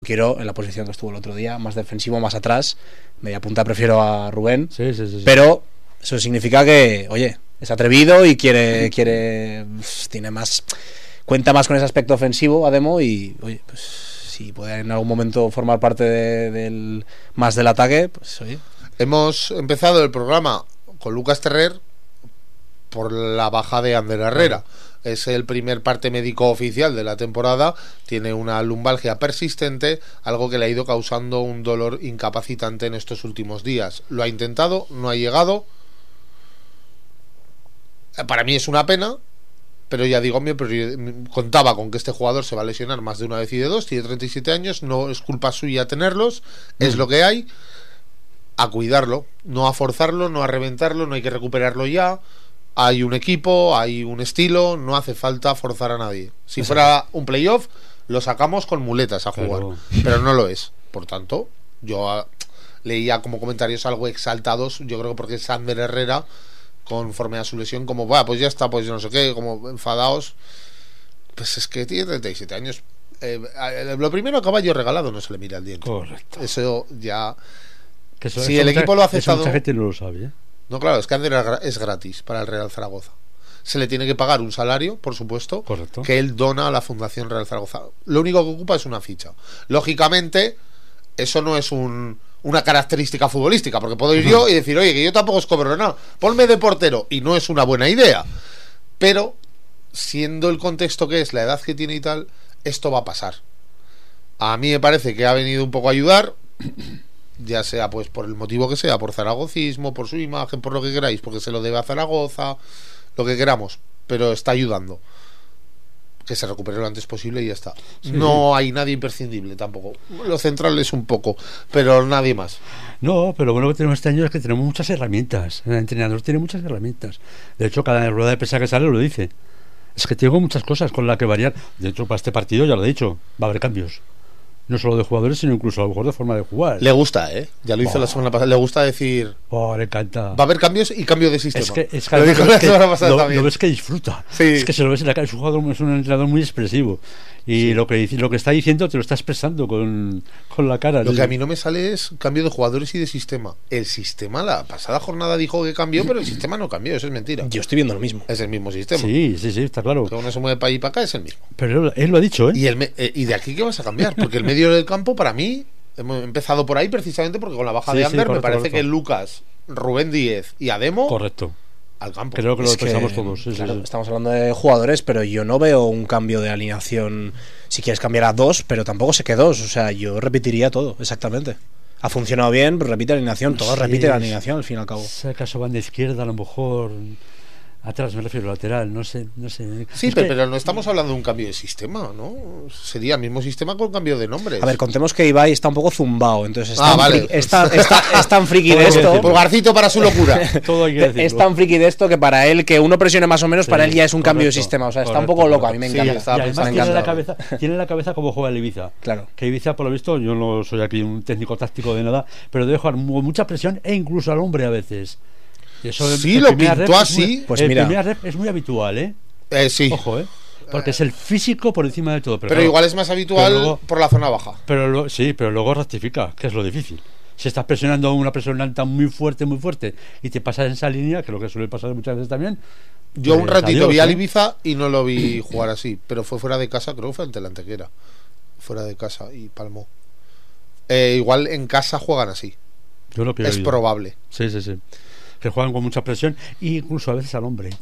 quiero en la posición que estuvo el otro día, más defensivo, más atrás. Media punta prefiero a Rubén. Sí. Pero eso significa que, oye, es atrevido y quiere tiene más, cuenta más con ese aspecto ofensivo, Ademo, y oye, pues si puede en algún momento formar parte del más del ataque, pues oye. Hemos empezado el programa con Lucas Terrer por la baja de Ander Herrera. Es el primer parte médico oficial de la temporada. Tiene una lumbalgia persistente, algo que le ha ido causando un dolor incapacitante en estos últimos días. Lo ha intentado, no ha llegado. Para mí es una pena, pero ya digo, contaba con que este jugador se va a lesionar más de una vez y de dos. Tiene 37 años, no es culpa suya tenerlos, es lo que hay. A cuidarlo, no a forzarlo, no a reventarlo, no hay que recuperarlo ya. Hay un equipo, hay un estilo, no hace falta forzar a nadie. Si fuera un playoff, lo sacamos con muletas a jugar, pero no lo es. Por tanto, yo leía como comentarios algo exaltados, yo creo que porque es Ander Herrera, conforme a su lesión, como, pues ya está, pues yo no sé qué, como enfadados. Pues es que tiene 37 años. Lo primero, a caballo regalado no se le mira el diente. Correcto. Eso ya... Si el equipo lo ha aceptado... Mucha gente no lo sabe, ¿eh? No, claro, es que Ander es gratis para el Real Zaragoza. Se le tiene que pagar un salario, por supuesto, correcto, que él dona a la Fundación Real Zaragoza. Lo único que ocupa es una ficha. Lógicamente, eso no es una característica futbolística, porque puedo ir yo y decir, oye, que yo tampoco os cobro nada, ponme de portero, y no es una buena idea. Pero, siendo el contexto que es, la edad que tiene y tal, esto va a pasar. A mí me parece que ha venido un poco a ayudar, ya sea pues por el motivo que sea, por zaragocismo, por su imagen, por lo que queráis, porque se lo debe a Zaragoza, lo que queramos, pero está ayudando. Que se recupere lo antes posible y ya está. Sí. No hay nadie imprescindible tampoco. Lo central es un poco, pero nadie más. No, pero bueno que tenemos este año es que tenemos muchas herramientas. El entrenador tiene muchas herramientas. De hecho, cada rueda de prensa que sale lo dice. Es que tengo muchas cosas con las que variar. De hecho, para este partido, ya lo he dicho, va a haber cambios. No solo de jugadores, sino incluso a lo mejor de forma de jugar. Le gusta, ya lo hizo la semana pasada. Le gusta decir... le encanta. Va a haber cambios y cambio de sistema. Es que lo dijo la semana pasada también. Lo ves que disfruta. Sí. Es que se lo ves en la cara. Es un jugador, es un entrenador muy expresivo. Y sí, lo que está diciendo te lo está expresando con la cara. Lo que a mí no me sale es cambio de jugadores y de sistema. El sistema, la pasada jornada dijo que cambió, pero el sistema no cambió. Eso es mentira. Yo estoy viendo lo mismo. Es el mismo sistema. Sí, está claro. Que uno se mueve para allí y para acá, es el mismo. Pero él lo ha dicho, Y de aquí, ¿qué vas a cambiar? Porque el medio del campo, para mí, hemos empezado por ahí precisamente porque con la baja de Ander me parece que Lucas, Rubén Díez y Ademo... Correcto. Al campo. Creo que lo pensamos todos. Claro, estamos hablando de jugadores, pero yo no veo un cambio de alineación. Si quieres cambiar a dos, pero tampoco sé qué dos. O sea, yo repetiría todo, exactamente. Ha funcionado bien, pues repite la alineación. Todos repiten la alineación al fin y al cabo. Si acaso van de izquierda, a lo mejor. Atrás me refiero, lateral, no sé. Sí, pero no estamos hablando de un cambio de sistema, ¿no? Sería el mismo sistema con cambio de nombres. A ver, contemos que Ibai está un poco zumbao, entonces es tan friki de esto. Pulgarcito para su locura. Todo hay que decirlo. Es tan friki de esto que para él, que uno presione más o menos, para él ya es un cambio de sistema. O sea, está un poco loco, a mí me encanta. Y además tiene la cabeza como juega el Ibiza. Claro. Que Ibiza, por lo visto, yo no soy aquí un técnico táctico de nada, pero debe jugar con mucha presión e incluso al hombre a veces. Eso sí, lo pintó así. Pues mira, el primer rep es muy habitual, sí. Ojo, porque es el físico por encima de todo. Pero claro, igual es más habitual luego, por la zona baja. Pero luego rectifica, que es lo difícil. Si estás presionando a una persona alta muy fuerte, y te pasas en esa línea, que es lo que suele pasar muchas veces también. Yo un ratito vi al Ibiza y no lo vi jugar así, pero fue fuera de casa, creo que fue ante la Antequera. Fuera de casa y palmó. Igual en casa juegan así. Yo lo que es probable. Sí. Que juegan con mucha presión e incluso a veces al hombre.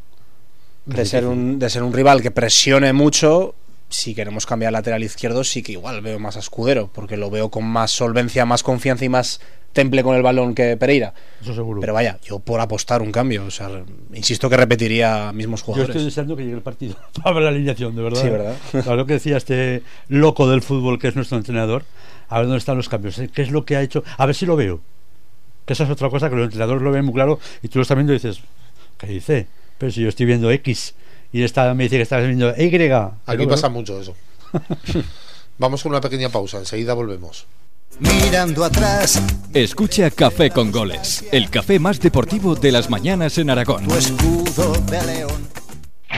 De ser un rival que presione mucho, si queremos cambiar lateral izquierdo, sí que igual veo más a Escudero, porque lo veo con más solvencia, más confianza y más temple con el balón que Pereira. Eso seguro. Pero vaya, yo por apostar un cambio, o sea, insisto que repetiría mismos jugadores. Yo estoy deseando que llegue el partido para ver la alineación, de verdad. Sí, ¿verdad? Claro, lo que decía este loco del fútbol que es nuestro entrenador, a ver dónde están los cambios, qué es lo que ha hecho, a ver si lo veo. Que esa es otra cosa que los entrenadores lo ven muy claro y tú lo estás viendo y dices, ¿qué dice? Pero si yo estoy viendo X y me dice que estás viendo Y. Aquí pasa mucho eso. Vamos con una pequeña pausa, enseguida volvemos. Mirando atrás. Escucha Café con Goles, el café más deportivo de las mañanas en Aragón. Tu escudo de león.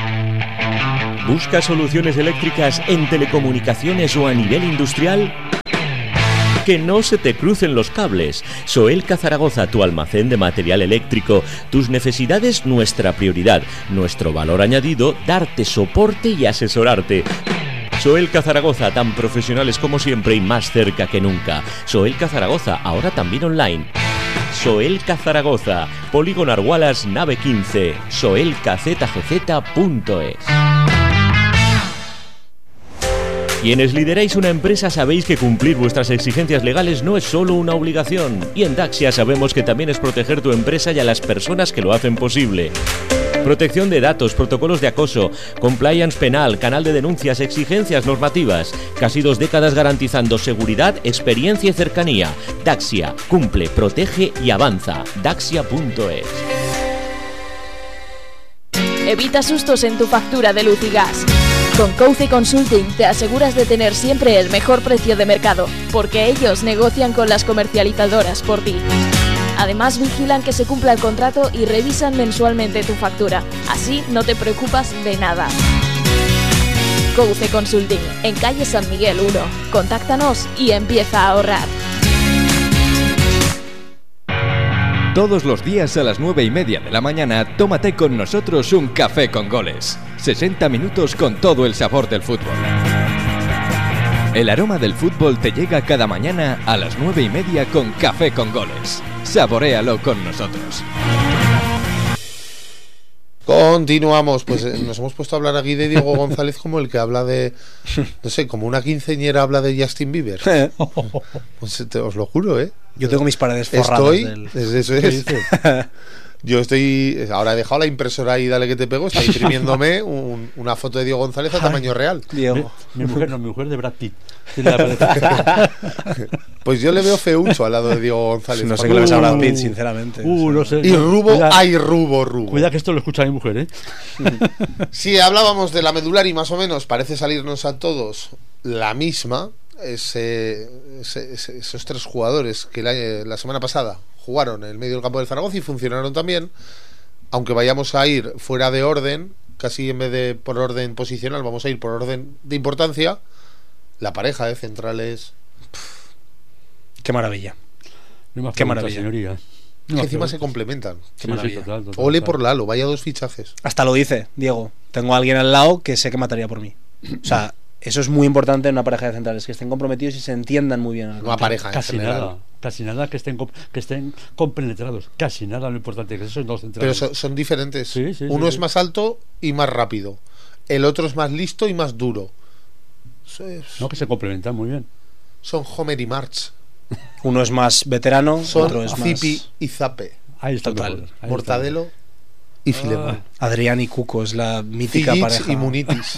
¿Busca soluciones eléctricas en telecomunicaciones o a nivel industrial? que no se te crucen los cables. Soelca Zaragoza, tu almacén de material eléctrico. Tus necesidades, nuestra prioridad. Nuestro valor añadido, darte soporte y asesorarte. Soelca Zaragoza, tan profesionales como siempre y más cerca que nunca. Soelca Zaragoza, ahora también online. Soelca Zaragoza, Polígono Argualas, nave 15, soelcazgz.es. Quienes lideráis una empresa sabéis que cumplir vuestras exigencias legales no es solo una obligación. Y en Daxia sabemos que también es proteger tu empresa y a las personas que lo hacen posible. Protección de datos, protocolos de acoso, compliance penal, canal de denuncias, exigencias normativas. Casi 2 décadas garantizando seguridad, experiencia y cercanía. Daxia, cumple, protege y avanza. Daxia.es. Evita sustos en tu factura de luz y gas. Con Couce Consulting te aseguras de tener siempre el mejor precio de mercado, porque ellos negocian con las comercializadoras por ti. Además, vigilan que se cumpla el contrato y revisan mensualmente tu factura. Así no te preocupas de nada. Couce Consulting, en calle San Miguel 1. Contáctanos y empieza a ahorrar. Todos los días a las 9:30 de la mañana, tómate con nosotros un café con goles. 60 minutos con todo el sabor del fútbol. El aroma del fútbol te llega cada mañana a las 9:30 con Café con Goles. Saboréalo con nosotros. Continuamos, pues nos hemos puesto a hablar aquí de Diego González como el que habla de, no sé, como una quinceañera habla de Justin Bieber. Pues os lo juro, Yo tengo mis paredes forradas Eso es. Yo estoy, ahora he dejado la impresora ahí, dale que te pego, está imprimiéndome una foto de Diego González a tamaño real. Diego. Mi mujer de Brad Pitt. Pues yo le veo feucho al lado de Diego González. No sé qué le ves a Brad Pitt, sinceramente. No sé. Y rubo, Cuida, hay rubo. Cuida que esto lo escucha mi mujer, Sí, hablábamos de la medular y más o menos parece salirnos a todos la misma. Esos 3 jugadores que la semana pasada jugaron en el medio del campo del Zaragoza y funcionaron también, aunque vayamos a ir fuera de orden, casi en vez de por orden posicional, vamos a ir por orden de importancia. La pareja de centrales. Qué maravilla. No Qué maravilla. Señoría. Que encima se complementan. Qué maravilla. Total. Ole por Lalo, vaya 2 fichajes. Hasta lo dice Diego. Tengo a alguien al lado que sé que mataría por mí. O sea, eso es muy importante en una pareja de centrales, que estén comprometidos y se entiendan muy bien. Una pareja en general. Casi nada que estén compenetrados. Casi nada lo importante que son 2 centrales. Pero son diferentes. Sí, Uno es más alto y más rápido. El otro es más listo y más duro. No, que se complementan muy bien. Son Homer y March. Uno es más veterano, Son otro es Zipi más... y Zape. Ahí está. Total. Mortadelo y Filemón. Adrián y Cuco es la mítica Zigic pareja. y Munitis.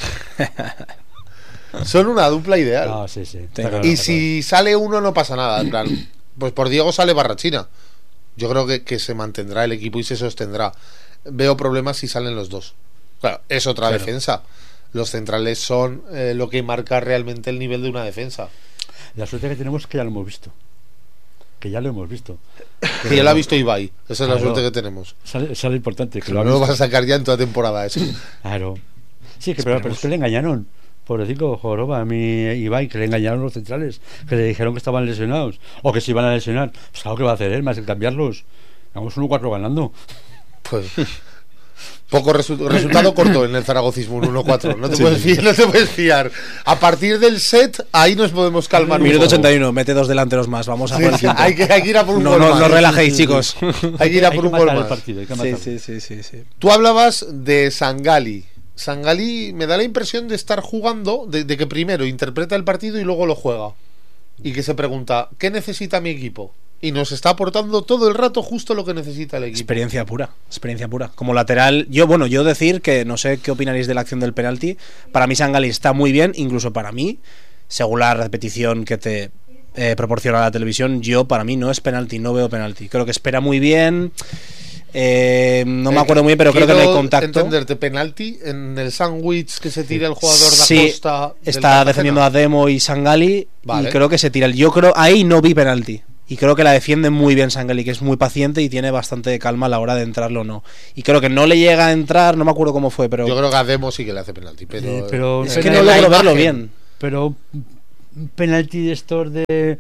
Son una dupla ideal. Sí. Y si sale uno no pasa nada. En plan, pues por Diego sale Barrachina. Yo creo que se mantendrá el equipo y se sostendrá. Veo problemas si salen los dos. Claro, es otra defensa. Los centrales son lo que marca realmente el nivel de una defensa. La suerte que tenemos es que ya lo hemos visto. Que ya lo ya lo ha visto Ibai. Esa es la suerte que tenemos. Sale importante. Que no lo vas a sacar ya en toda temporada eso. Claro. Sí, pero es que le engañaron. Pobrecito Joroba, a mi Ibai, que le engañaron los centrales, que le dijeron que estaban lesionados o que se iban a lesionar. Pues claro que va a hacer él, más que cambiarlos. Vamos 1-4 ganando. Pues poco resultado corto en el zaragocismo, un 1-4. No te puedes fiar. A partir del set, ahí nos podemos calmar. Minuto 81, mete 2 delanteros más. Vamos a por el quinto. Hay que ir a por un gol más. No relajéis, chicos. Hay que ir a por un gol más. Sí. Tú hablabas de Sangali. Sangali me da la impresión de estar jugando, de que primero interpreta el partido y luego lo juega. Y que se pregunta, ¿qué necesita mi equipo? Y nos está aportando todo el rato justo lo que necesita el equipo. Experiencia pura. Como lateral, yo decir que no sé qué opinaréis de la acción del penalti. Para mí Sangali está muy bien, incluso para mí, según la repetición que te proporciona la televisión, para mí no es penalti, no veo penalti. Creo que espera muy bien. No me acuerdo muy bien, pero creo que no hay contacto. Entenderte, penalti en el sándwich que se tira el jugador de sí, Acosta. Está defendiendo a Demo y Sangali. Vale. Y creo que se tira. Yo creo ahí no vi penalti. Y creo que la defiende muy bien Sangali, que es muy paciente y tiene bastante calma a la hora de entrarlo o no. Y creo que no le llega a entrar, no me acuerdo cómo fue, pero. Yo creo que a Demo sí que le hace penalti, pero es que no logro verlo bien. Pero penalti de estos de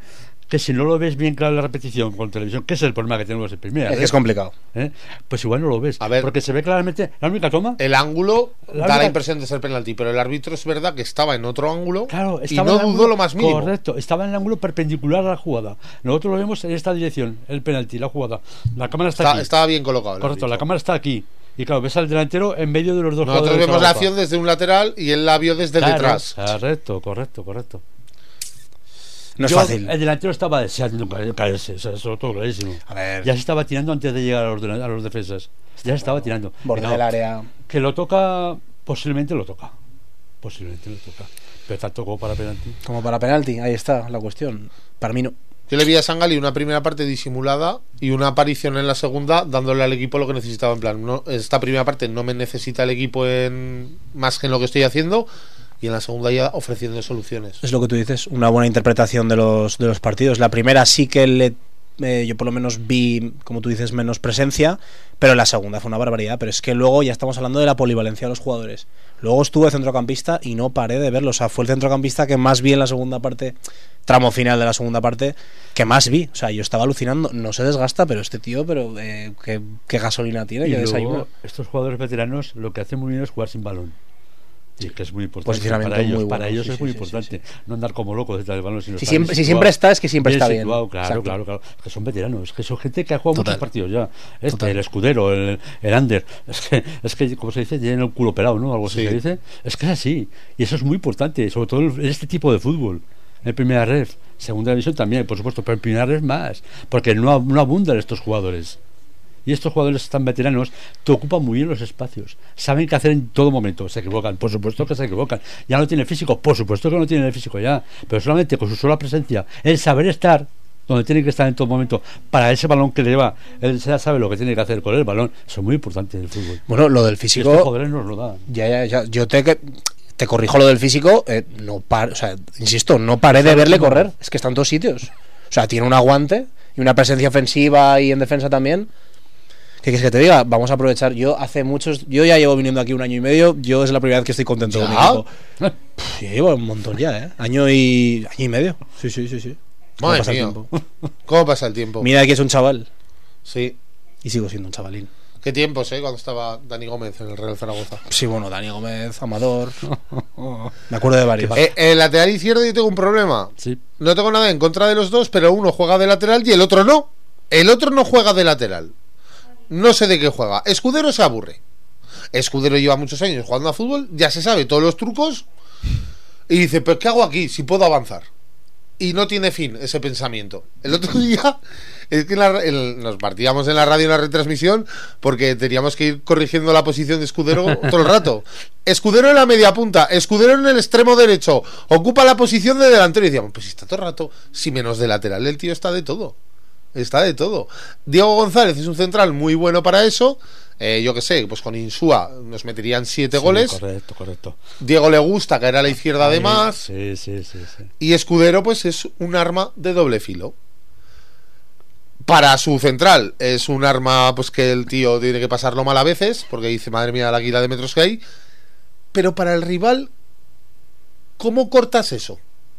que si no lo ves bien claro en la repetición con televisión, que es el problema que tenemos en primera, Es que es complicado. pues igual no lo ves. A ver. Porque se ve claramente la única toma. El ángulo La da la única- impresión de ser penalti, pero el árbitro es verdad que estaba en otro ángulo Claro, y estaba no en el dudó ángulo- lo más mínimo. Correcto, estaba en el ángulo perpendicular a la jugada. Nosotros lo vemos en esta dirección, el penalti, la jugada. La cámara está aquí. Estaba bien colocado. el Correcto, la árbitro. cámara está aquí. Y claro, ves al delantero en medio de los dos Nosotros jugadores. vemos la Zaragoza. acción desde un lateral y él la vio desde Claro, detrás. Correcto. No es Yo, fácil. El delantero estaba deseando caerse, o sea, eso es todo clarísimo. A ver. Ya se estaba tirando antes de llegar a los defensas. Ya se estaba tirando. Borde Claro, del área. que lo toca, posiblemente lo toca. Pero tanto como para penalti. Como para penalti, ahí está la cuestión. Para mí no. Yo le vi a Sangali una primera parte disimulada y una aparición en la segunda dándole al equipo lo que necesitaba. En plan, no, esta primera parte no me necesita el equipo en más que en lo que estoy haciendo, y en la segunda ya ofreciendo soluciones. Es lo que tú dices, una buena interpretación de los partidos. La primera sí que yo por lo menos vi, como tú dices, menos presencia, pero la segunda fue una barbaridad. Pero es que luego ya estamos hablando de la polivalencia de los jugadores. Luego estuve centrocampista y no paré de verlo. O sea, fue el centrocampista que más vi en la segunda parte, tramo final de la segunda parte, que más vi. O sea, yo estaba alucinando. No se desgasta, pero este tío, qué gasolina tiene, Y que luego, desayuno. estos jugadores veteranos lo que hacen muy bien es jugar sin balón. Sí, que es muy importante. Posicionamiento Para ellos, muy bueno, para ellos sí, es muy sí, importante. sí. No andar como locos detrás del balón. Sino Si estar siempre, bien si situado. siempre está, es que siempre está bien. Situado, claro. Exacto. Que son veteranos, que son gente que ha jugado Total. muchos partidos ya. Total. El escudero, el under. Es que, como se dice, tienen el culo pelado, ¿no? Algo así Sí. se dice. Es que es así. Y eso es muy importante, sobre todo en este tipo de fútbol. En primera red, segunda división también, por supuesto, pero en primera red más. Porque no abundan estos jugadores. Y estos jugadores tan veteranos te ocupan muy bien los espacios. Saben qué hacer en todo momento. Se equivocan, por supuesto que se equivocan. Ya no tiene físico, por supuesto que no tiene el físico ya. Pero solamente con su sola presencia, el saber estar donde tiene que estar en todo momento, para ese balón que le lleva, él ya sabe lo que tiene que hacer con el balón. Eso es muy importante en el fútbol. Bueno, lo del Y físico. estos jugadores nos lo dan. Ya. Yo te corrijo lo del físico. O sea, insisto, no paré de verle correr. Es que está en todos sitios. O sea, tiene un aguante y una presencia ofensiva y en defensa también. ¿Qué quieres que te diga? Vamos a aprovechar. Yo ya llevo viniendo aquí 1 año y medio. Yo es la primera vez que estoy contento con mi ¿Ya? equipo. Yo llevo un montón ya, ¿eh? Año y medio. Sí. ¿Cómo Madre pasa el mía. tiempo? ¿Cómo pasa el tiempo? Mira que es un chaval. Sí. Y sigo siendo un chavalín. Qué tiempos, cuando estaba Dani Gómez en el Real Zaragoza. Sí, bueno, Dani Gómez, Amador. Me acuerdo de varios. El lateral izquierdo yo tengo un problema. Sí. No tengo nada en contra de los dos, pero uno juega de lateral y el otro no. El otro no juega de lateral. No sé de qué juega. Escudero se aburre. Escudero lleva muchos años jugando a fútbol, ya se sabe todos los trucos y dice, pero ¿qué hago aquí si puedo avanzar? Y no tiene fin ese pensamiento. El otro día es que nos partíamos en la radio en la retransmisión porque teníamos que ir corrigiendo la posición de Escudero todo el rato. Escudero en la media punta, Escudero en el extremo derecho, ocupa la posición de delantero y decíamos, pues si está todo el rato, si menos de lateral, el tío está de todo. Está de todo. Diego González es un central muy bueno para eso. Yo que sé, pues con Insúa nos meterían 7 goles. Correcto. Diego le gusta caer a la izquierda además. Sí. Y Escudero pues es un arma de doble filo. Para su central es un arma pues que el tío tiene que pasarlo mal a veces, porque dice, madre mía, la águila de metros que hay. Pero para el rival, ¿cómo cortas eso?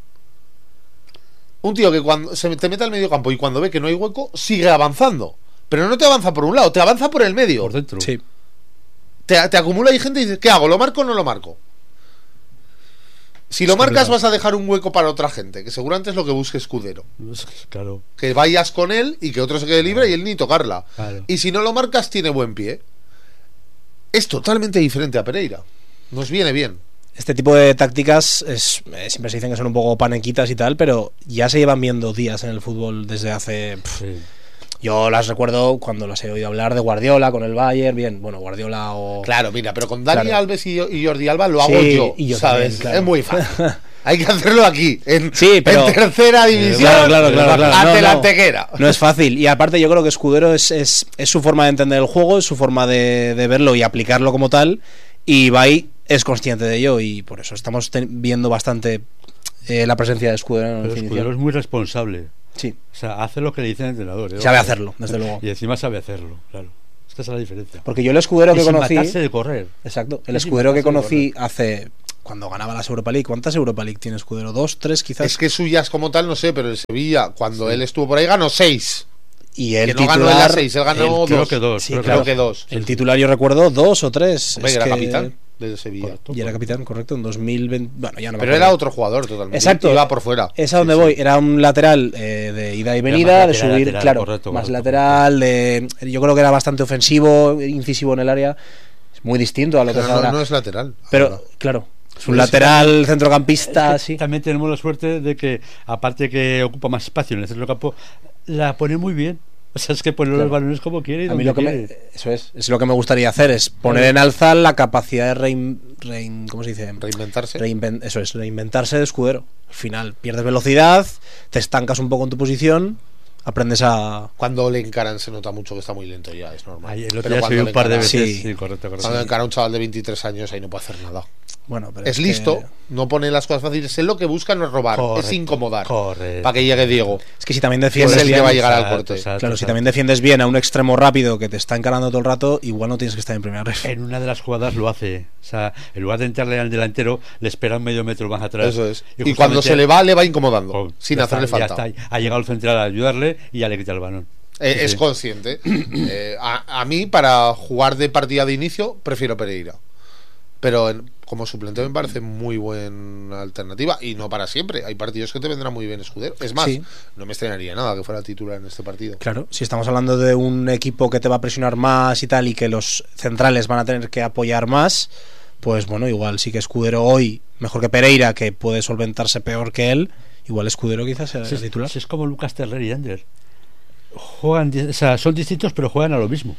Un tío que cuando se te mete al medio campo y cuando ve que no hay hueco, sigue avanzando. Pero no te avanza por un lado, te avanza por el medio. Por dentro. Sí. Te acumula ahí gente y dices, ¿qué hago? ¿Lo marco o no lo marco? Si lo Es marcas complicado. vas a dejar un hueco para otra gente, que seguramente es lo que busque Escudero. Claro. Que vayas con él y que otro se quede libre y él ni tocarla. Claro. Y si no lo marcas, tiene buen pie. Es totalmente diferente a Pereira. Nos viene bien. Este tipo de tácticas siempre se dicen que son un poco panequitas y tal, pero ya se llevan viendo días en el fútbol desde hace... Sí. Yo las recuerdo cuando las he oído hablar de Guardiola con el Bayern, bien, bueno, Guardiola o... Claro, mira, pero con Dani Claro. Alves y Jordi Alba lo hago Sí, yo, y yo ¿sabes? también, claro. Es muy fácil. Hay que hacerlo aquí, en, Sí, pero- en tercera división, Claro. ante No, la no. Antequera. No es fácil. Y aparte yo creo que Escudero es su forma de entender el juego, es su forma de verlo y aplicarlo como tal. Y Bay es consciente de ello y por eso estamos viendo bastante la presencia de Escudero en Pero definición. Escudero es muy responsable. Sí, O sea, hace lo que le dice el entrenador. sabe hacerlo, desde luego. Y encima sabe hacerlo, claro. Esa es la diferencia. Porque yo el Escudero Y que sin conocí... matarse de correr. Exacto. El Sí, Escudero que matarse de conocí hace cuando ganaba las Europa League. ¿Cuántas Europa League tiene Escudero? ¿2, 3 quizás? Es que suyas como tal, no sé, pero el Sevilla, cuando él estuvo por ahí, ganó 6. Y el Que no titular, ganó en las 6, él ganó 2. Creo que 2. Sí, Creo claro. que 2. El titular yo recuerdo 2 o 3. Hombre, era capitán del Sevilla. Y era capitán, correcto, en 2020. Bueno, ya no me Pero acuerdo. era otro jugador totalmente. Exacto. Iba por fuera. Es a donde voy. Era un lateral de ida y venida, más de subir, lateral, claro, correcto, más correcto. lateral. Yo creo que era bastante ofensivo, incisivo en el área. Es muy distinto a lo que es Pero ahora. no es lateral. Pero, ahora. claro, es un lateral centrocampista, Es que sí. también tenemos la suerte de que, aparte que ocupa más espacio en el centro del campo, la pone muy bien. O sea, es que pone los balones como quiere y A mí donde lo que quiere. eso es lo que me gustaría hacer, es poner en alza la capacidad de ¿cómo se dice? Reinventarse. Eso es, reinventarse de Escudero. Al final pierdes velocidad, te estancas un poco en tu posición, aprendes a... Cuando le encaran se nota mucho que está muy lento ya, es normal. Ahí, el otro Pero día se cuando vio le un par de encaran- veces. Sí. Sí, correcto. Cuando encara a un chaval de 23 años, ahí no puede hacer nada. Bueno, pero Es listo, no pone las cosas fáciles. Él lo que busca no es robar, Correcto, es incomodar. correcto. Para que llegue Diego. Es que si también Que es defiendes el que bien, va a llegar al Exacto, corte. exacto, claro, si exacto. también defiendes bien a un extremo rápido que te está encarando todo el rato, igual no tienes que estar en primera red. En una de las jugadas lo hace. O sea, en lugar de entrarle al delantero, le espera un medio metro más atrás. Eso es. Y justamente- cuando se le va incomodando, Pum, sin ya hacerle está, ya falta. está. Ha llegado el central a ayudarle y ya le quita el balón. Sí, Es sí. consciente. A mí, para jugar de partida de inicio, prefiero Pereira. Pero como suplente me parece muy buena alternativa. Y no para siempre. Hay partidos que te vendrán muy bien Escudero. Es más, Sí. no me extrañaría nada que fuera titular en este partido. Claro, si estamos hablando de un equipo que te va a presionar más y tal, y que los centrales van a tener que apoyar más, pues bueno, igual sí que Escudero hoy, mejor que Pereira, que puede solventarse peor que él, igual Escudero quizás sea el titular. Es como Lucas Terrer y Ander. O sea, son distintos, pero juegan a lo mismo.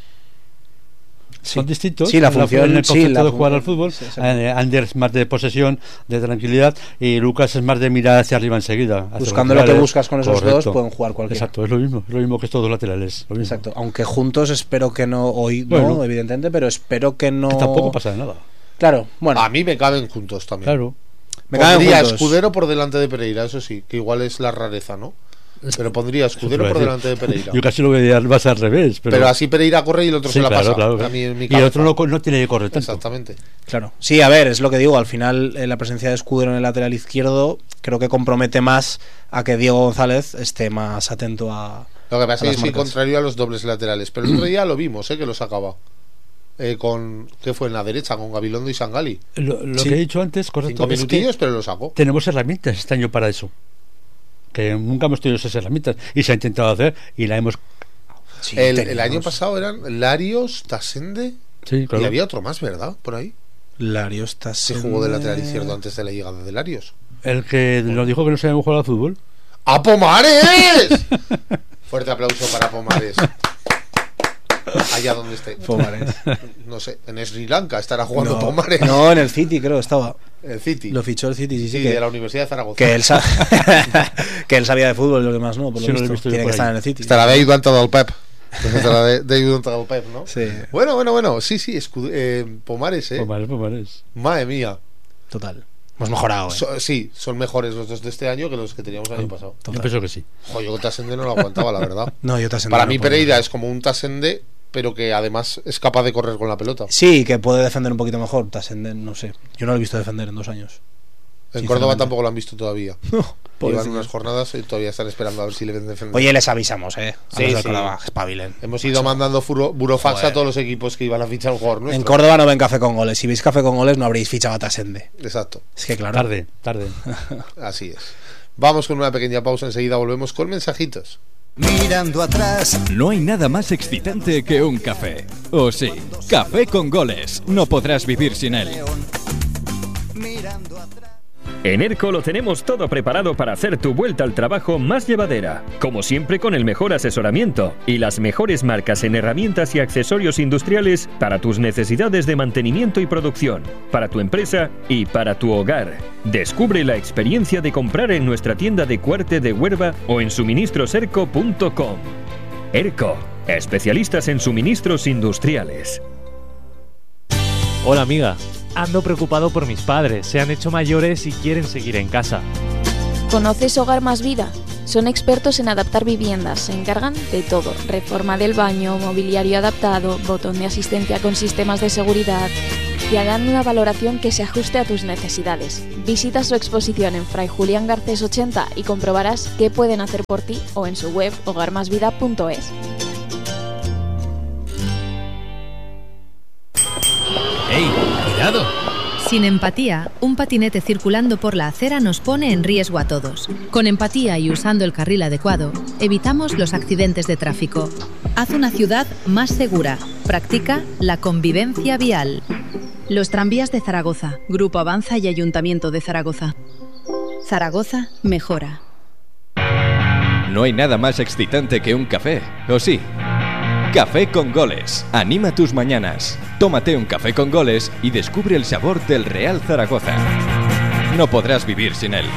Son distintos. Sí, la en función, en el sí, concepto la de jugar función, al fútbol. sí, exacto. Ander es más de posesión, de tranquilidad, y Lucas es más de mirar hacia arriba enseguida. hacia Buscando los lo que laterales. buscas con esos Correcto. dos, pueden jugar cualquiera. Exacto, es lo mismo que estos dos laterales. Lo mismo. Exacto, aunque juntos espero que no, hoy Bueno. no, evidentemente, pero espero que no... Que tampoco pasa nada. Claro, bueno, A mí me caben juntos también. Claro. me caen Pondría juntos. Escudero por delante de Pereira, eso sí, que igual es la rareza, ¿no? Pero pondría Escudero Eso por te iba a delante de Pereira. Yo casi lo veía más al revés. Pero así Pereira corre y el otro Sí, se la claro, pasa. claro. A mí en mi Y el otro cabeza. no tiene que correr tanto. Exactamente. Claro, sí, a ver, es lo que digo, al final la presencia de Escudero en el lateral izquierdo creo que compromete más a que Diego González esté más atento a... Lo que pasa a es que las yo soy marcas. contrario a los dobles laterales. Pero el otro día lo vimos, que lo sacaba. Con ¿qué fue en la derecha? Con Gabilondo y Sangali. Lo Sí. que he dicho antes, correcto, 5 es que minutillos, pero lo sacó. tenemos herramientas este año para eso. Que nunca hemos tenido esas herramientas. Y se ha intentado hacer y la hemos... Sí, El tenemos. año pasado eran Larios, Tasende Sí, claro. y había otro más, ¿verdad? Por ahí. Larios está Se jugó de lateral izquierdo antes de la llegada de Larios. El que nos dijo que no sabíamos jugar al fútbol. ¡A Pomares! Fuerte aplauso para Pomares. Allá donde esté. Pomares. No sé, en Sri Lanka estará jugando No, Pomares. no, en el City creo estaba. El City. Lo fichó el City, sí, Sí, que, de la Universidad de Zaragoza. que él que él sabía de fútbol y los demás no, por lo Sí, no lo he visto. visto yo Tiene por que estar ahí. en el City. Estará de ayudante del Pep. Estará de ayudante del Pep, ¿no? Sí, Bueno. Sí, Pomares, Pomares. Madre mía. total. Hemos mejorado, Sí, son mejores los dos de este año que los que teníamos el año pasado. Yo total. pienso que sí. Joder, yo con Tasende no lo aguantaba, la verdad. No, yo te asento, Para no mí puedo. Pereira es como un Tasende, pero que además es capaz de correr con la pelota. Sí, que puede defender un poquito mejor. Tasenden, no sé. Yo no lo he visto defender en 2 años. En Sinceramente. Córdoba tampoco lo han visto todavía. Llevan pobrecillo. unas jornadas y todavía están esperando a ver si le ven defender. Oye, les avisamos, A Sí, los de sí. Córdoba, espabilen. Hemos ido mandando burofax Joder. a todos los equipos que iban a fichar un jugador nuestro. En Córdoba no ven café con goles. Si veis café con goles, no habréis fichado a Tasende. Exacto, Es que claro. Tarde. así es. Vamos con una pequeña pausa, enseguida volvemos con mensajitos. Mirando atrás, No hay nada más excitante que un café. O sí, café con goles. No podrás vivir sin él. mirando atrás. En ERCO lo tenemos todo preparado para hacer tu vuelta al trabajo más llevadera. Como siempre, con el mejor asesoramiento y las mejores marcas en herramientas y accesorios industriales para tus necesidades de mantenimiento y producción, para tu empresa y para tu hogar. Descubre la experiencia de comprar en nuestra tienda de Cuarte de Huerva o en suministroserco.com. ERCO, especialistas en suministros industriales. Hola amiga, ando preocupado por mis padres, se han hecho mayores y quieren seguir en casa. ¿Conoces Hogar Más Vida? Son expertos en adaptar viviendas, se encargan de todo, reforma del baño, mobiliario adaptado, botón de asistencia con sistemas de seguridad. te harán una valoración que se ajuste a tus necesidades. Visita su exposición en Fray Julián Garcés 80 y comprobarás qué pueden hacer por ti o en su web hogarmasvida.es. ¡Ey, cuidado! Sin empatía, un patinete circulando por la acera nos pone en riesgo a todos. Con empatía y usando el carril adecuado, evitamos los accidentes de tráfico. Haz una ciudad más segura. Practica la convivencia vial. Los tranvías de Zaragoza, Grupo Avanza y Ayuntamiento de Zaragoza. Zaragoza mejora. No hay nada más excitante que un café, ¿o sí? Café con Goles. Anima tus mañanas. Tómate un café con goles y descubre el sabor del Real Zaragoza. No podrás vivir sin él.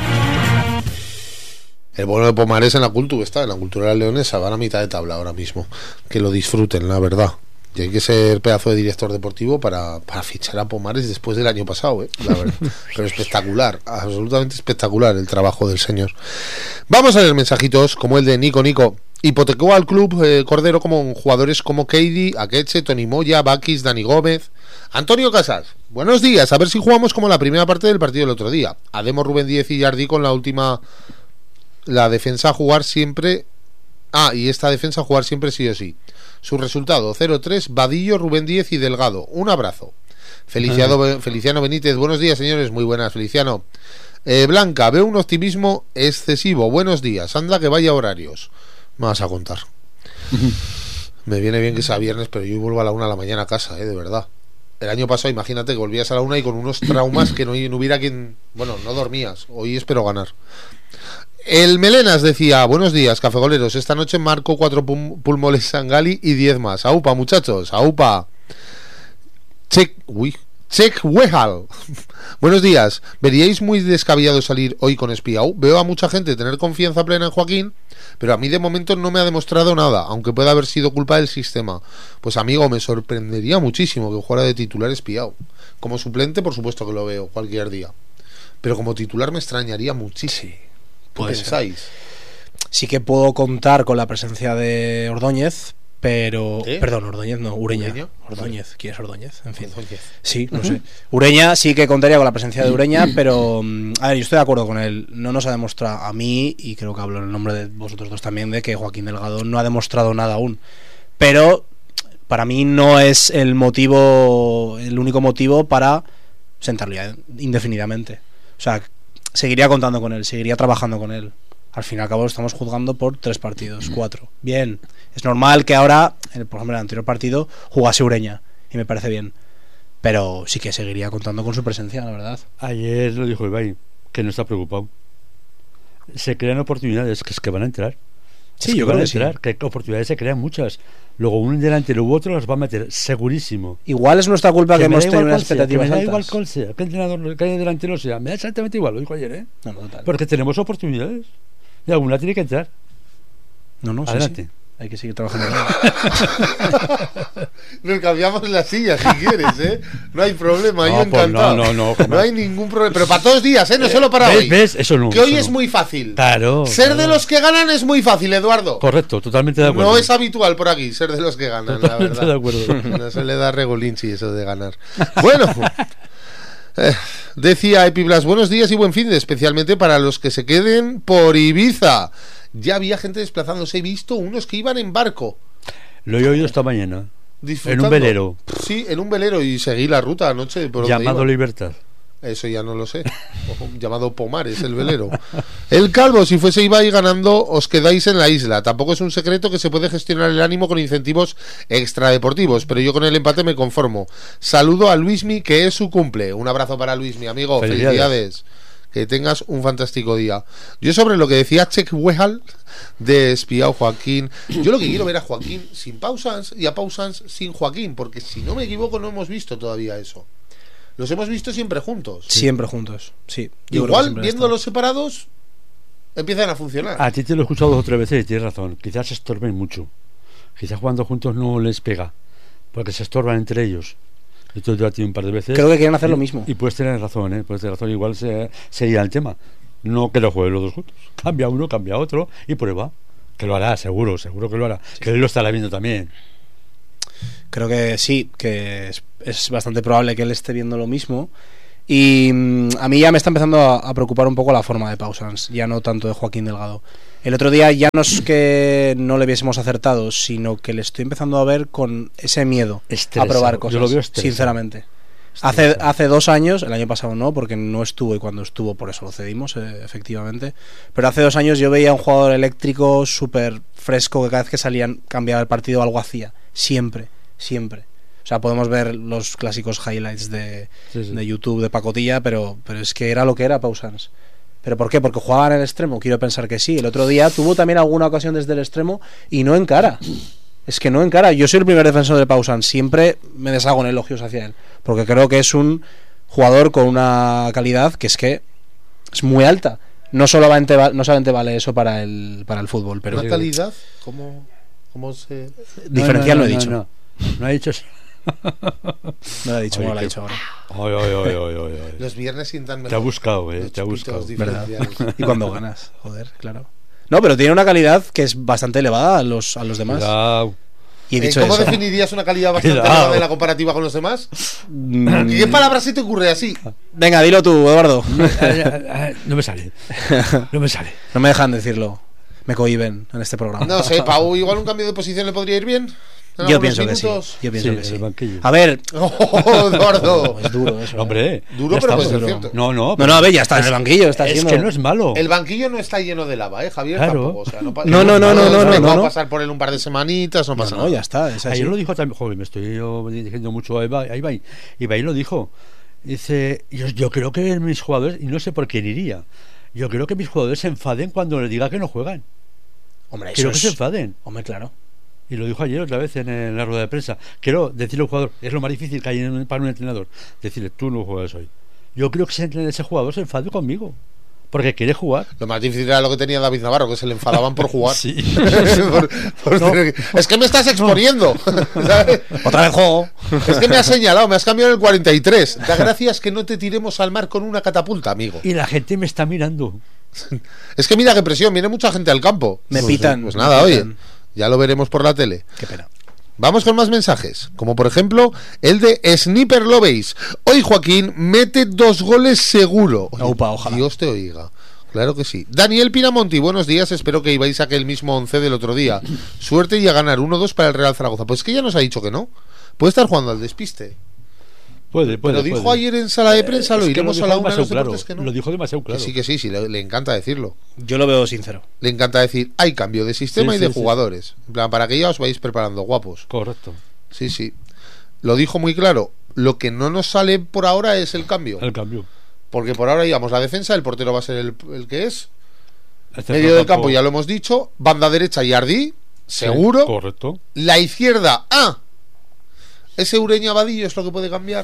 El bueno de Pomares en la cultura está, en la cultura leonesa, van a mitad de tabla ahora mismo. Que lo disfruten, la verdad. Y hay que ser pedazo de director deportivo para fichar a Pomares después del año pasado, la verdad. Pero espectacular, absolutamente espectacular el trabajo del señor. Vamos a leer mensajitos como el de Nico. Hipotecó al club Cordero como jugadores como Keidi, Akeche, Tony Moya, Bakis, Dani Gómez. Antonio Casas, buenos días, a ver si jugamos como la primera parte del partido del otro día. Ademo, Rubén Díez y Jardí con la última... La defensa a jugar siempre... y esta defensa a jugar siempre sí o sí. Su resultado, 0-3, Vadillo, Rubén Díez y Delgado. Un abrazo. Feliciano Benítez, buenos días, señores, muy buenas, Feliciano. Blanca, veo un optimismo excesivo. Buenos días, anda que vaya horarios. Me vas a contar. Me viene bien que sea viernes, pero yo vuelvo a la 1 de la mañana a casa, de verdad. El año pasado, imagínate que volvías a la 1 y con unos traumas que no hubiera quien... Bueno, no dormías. Hoy espero ganar. El Melenas decía, buenos días, cafegoleros. Esta noche marco 4 pulmones Sangali y 10 más. Aupa, muchachos, aupa. Check Wehal. Buenos días. ¿Veríais muy descabellado salir hoy con Espiau? Veo a mucha gente tener confianza plena en Joaquín, pero a mí de momento no me ha demostrado nada, aunque pueda haber sido culpa del sistema. Pues amigo, me sorprendería muchísimo que jugara de titular Espiau. Como suplente, por supuesto que lo veo cualquier día, pero como titular me extrañaría muchísimo. ¿Qué pensáis? Sí que puedo contar con la presencia de Ordóñez, pero... Perdón, Ordóñez no, Ureña. Ordóñez, ¿quién es Ordóñez? En fin. Ordóñez. Sí, no sé. Ureña sí que contaría con la presencia de Ureña, pero... A ver, yo estoy de acuerdo con él. No nos ha demostrado a mí, y creo que hablo en el nombre de vosotros dos también, de que Joaquín Delgado no ha demostrado nada aún. Pero para mí no es el único motivo para sentarlo ya indefinidamente. O sea, seguiría contando con él, seguiría trabajando con él. Al fin y al cabo lo estamos juzgando por 3 partidos, 4. Bien, es normal que ahora, por ejemplo, en el anterior partido jugase Ureña, y me parece bien, pero sí que seguiría contando con su presencia, la verdad. Ayer lo dijo Ibai, que no está preocupado. Se crean oportunidades, que es que van a entrar. Sí, yo creo que sí. Que oportunidades se crean muchas. Luego un delantero u otro las va a meter segurísimo. Igual es nuestra culpa que hemos tenido unas expectativas altas. Me da igual cuál sea, qué entrenador, qué delantero sea, me da exactamente igual, lo dijo ayer, No, total. Porque tenemos oportunidades y alguna tiene que entrar. No, adelante. Sí. Hay que seguir trabajando. Nos cambiamos la silla si quieres, No hay problema, yo encantado. No hay ningún problema. Pero para todos los días, no solo para hoy. ¿Ves? Eso no. Que hoy es muy fácil. Claro. Ser de los que ganan es muy fácil, Eduardo. Correcto, totalmente de acuerdo. No es habitual por aquí ser de los que ganan, totalmente la verdad. De acuerdo. No se le da regolinchi eso de ganar. Bueno. Decía Epiblas, buenos días y buen fin de, especialmente para los que se queden por Ibiza. Ya había gente desplazándose, he visto unos que iban en barco. Lo he oído esta mañana. En un velero. Sí, en un velero, y seguí la ruta anoche. Llamado Libertad. Eso ya no lo sé. Llamado Pomares, el velero. El Calvo, si fuese Ibai ganando, os quedáis en la isla. Tampoco es un secreto que se puede gestionar el ánimo con incentivos extradeportivos, pero yo con el empate me conformo. Saludo a Luismi, que es su cumple. Un abrazo para Luismi, amigo. Felicidades. Que tengas un fantástico día. Yo sobre lo que decía Check Wehal de Espiau Joaquín, yo lo que quiero ver a Joaquín sin Pausans y a Pausans sin Joaquín, porque si no me equivoco no hemos visto todavía eso. Los hemos visto siempre juntos. Siempre juntos, sí. Igual viéndolos separados empiezan a funcionar. A ti te lo he escuchado 2 o 3 veces y tienes razón. Quizás se estorben mucho. Quizás jugando juntos no les pega, porque se estorban entre ellos. Esto yo a ti un par de veces. Creo que quieren hacer lo mismo. Y puedes tener razón, puedes tener razón. Igual sería el tema. No que lo jueguen los dos juntos. Cambia uno, cambia otro y prueba. Que lo hará, seguro que lo hará. Sí. Que él lo estará viendo también. Creo que sí, que es bastante probable que él esté viendo lo mismo. Y a mí ya me está empezando a preocupar un poco la forma de Pausans, ya no tanto de Joaquín Delgado. El otro día ya no es que no le hubiésemos acertado, sino que le estoy empezando a ver con ese miedo a probar cosas. Yo lo veo sinceramente. Hace 2 años, el año pasado no, porque no estuvo, y cuando estuvo por eso lo cedimos, efectivamente. Pero hace 2 años yo veía a un jugador eléctrico súper fresco que cada vez que salían cambiaba el partido, algo hacía. Siempre. O sea, podemos ver los clásicos highlights de YouTube de pacotilla, pero es que era lo que era Pausans. ¿Pero por qué? ¿Porque jugaba en el extremo? Quiero pensar que sí. El otro día tuvo también alguna ocasión desde el extremo y no encara. Es que no encara. Yo soy el primer defensor de Pausans. Siempre me deshago en elogios hacia él, porque creo que es un jugador con una calidad que es muy alta. No solamente vale eso para el fútbol, pero ¿una calidad? ¿Cómo se...? Diferencial no he dicho. No ha dicho eso. No lo ha dicho, no lo ha dicho ahora. Los viernes sientan mejor. Te ha buscado, te ha buscado. Y cuando ganas, joder, claro. No, pero tiene una calidad que es bastante elevada a los demás. Cuidado. Y he dicho ¿Cómo eso. definirías una calidad bastante elevada en la comparativa con los demás? ¿Qué palabras se te ocurre así? Venga, dilo tú, Eduardo. No me sale. No me dejan decirlo. Me cohíben en este programa. No sé, Pau, igual un cambio de posición le podría ir bien. Yo pienso que sí. A ver, Eduardo. Es duro eso. Hombre, duro, pero puede ser cierto. No, a ver, ya está en el banquillo. Está es que no es malo. El banquillo no está lleno de lava, Javier. Claro. Tampoco. O sea, no no. pasar por él un par de semanitas, no pasa nada. Ya está. Ayer lo dijo también, joder, me estoy diciendo mucho a Ibai. Ibai lo dijo. Dice, yo creo que mis jugadores, y no sé por quién iría, yo creo que mis jugadores se enfaden cuando les diga que no juegan. Hombre, creo que se enfaden. Hombre, claro. Y lo dijo ayer otra vez en la rueda de prensa. Quiero decirle al jugador, es lo más difícil que hay para un entrenador, decirle, tú no juegas hoy. Yo creo que ese jugador se enfade conmigo, porque quiere jugar. Lo más difícil era lo que tenía David Navarro, que se le enfadaban por jugar. Sí. Es que me estás exponiendo. ¿Sabes? Otra vez juego. Es que me has señalado, me has cambiado el 43. Da gracias que no te tiremos al mar con una catapulta, amigo. Y la gente me está mirando. Es que mira qué presión, viene mucha gente al campo. Me pitan. Pues nada, oye, ya lo veremos por la tele. Qué pena. Vamos con más mensajes, como por ejemplo el de Sniper Loveis. Hoy Joaquín mete 2 goles seguro. Oye, ojalá. Dios te oiga. Claro que sí. Daniel Pinamonti, buenos días. Espero que Ibai saque el mismo 11 del otro día. Suerte y a ganar 1-2 para el Real Zaragoza. Pues es que ya nos ha dicho que no. Puede estar jugando al despiste. Puede. Lo dijo ayer en sala de prensa, lo iremos a la una de los deportes que no. Lo dijo demasiado claro. Que sí, le encanta decirlo. Yo lo veo sincero. Le encanta decir, hay cambio de sistema y de jugadores. En plan, para que ya os vais preparando, guapos. Correcto. Sí. Lo dijo muy claro. Lo que no nos sale por ahora es el cambio. Porque por ahora íbamos la defensa, el portero va a ser el que es. Medio del campo ya lo hemos dicho. Banda derecha Yardí, seguro. Correcto. La izquierda, ese Ureña Vadillo es lo que puede cambiar.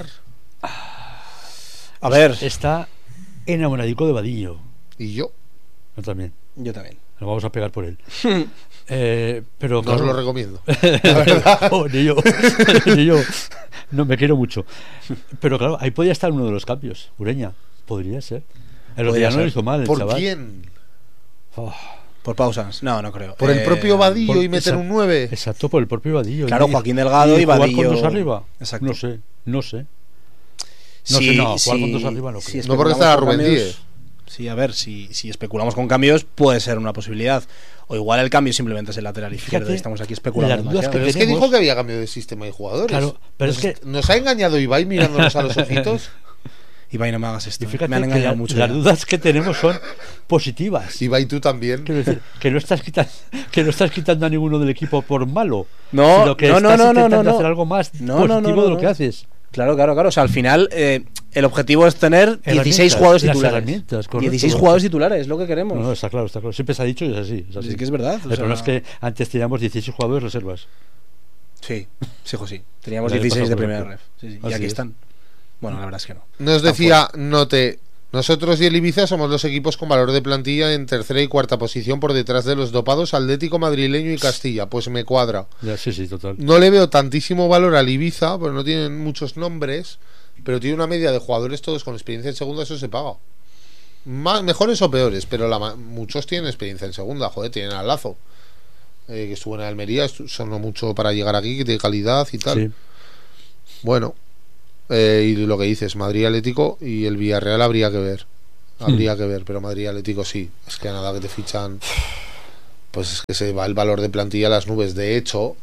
A ver. Está enamoradico de Vadillo. ¿Y yo? Yo también. Yo también. Nos vamos a pegar por él. Pero no os lo recomiendo. Ni yo. No, me quiero mucho. Pero claro, ahí podría estar uno de los cambios. Ureña. Podría ser. El otro día no lo hizo mal el ¿Por chaval. quién? Por Pausans, no creo. Por el propio Vadillo y meter un 9. Exacto, por el propio Vadillo. Claro, Joaquín Delgado y Vadillo. ¿Jugar con 2 arriba? Exacto. No sé. Jugar con 2 arriba no creo. No porque estará Rubén Díez. Sí, a ver, si especulamos con cambios puede ser una posibilidad. O igual el cambio simplemente es el lateral izquierdo. Estamos aquí especulando. Pero es que dijo que había cambio de sistema y jugadores. Claro, pero es que nos ha engañado Ibai mirándonos a los ojitos. Ibai, no me hagas esto. Y fíjate me han engañado mucho. Las dudas que tenemos son positivas. Ibai, tú también. Quiero decir, que no estás quitando a ninguno del equipo por malo. No, sino que estás intentando hacer algo más positivo de lo que haces. Claro. O sea, al final el objetivo es tener 16 jugadores titulares. 16 jugadores titulares, es lo que queremos. No, está claro. Siempre se ha dicho y es así. Sí, que es verdad. El problema es que antes teníamos 16 jugadores reservas. Sí. Teníamos 16 de primera ref. Sí. Y aquí están. Bueno, la verdad es que no. Nos decía Note, nosotros y el Ibiza somos los equipos con valor de plantilla en tercera y cuarta posición por detrás de los dopados Atlético, Madrileño y Castilla. Pues me cuadra. Sí, total. No le veo tantísimo valor al Ibiza, porque no tienen muchos nombres, pero tiene una media de jugadores todos con experiencia en segunda, eso se paga. Mejores o peores, pero muchos tienen experiencia en segunda, joder, tienen al Lazo. que estuvo en Almería, sonó mucho para llegar aquí, de calidad y tal. Sí. Bueno, y lo que dices, Madrid Atlético y el Villarreal habría que ver. Pero Madrid Atlético sí. Es que a nada que te fichan, pues es que se va el valor de plantilla a las nubes. De hecho,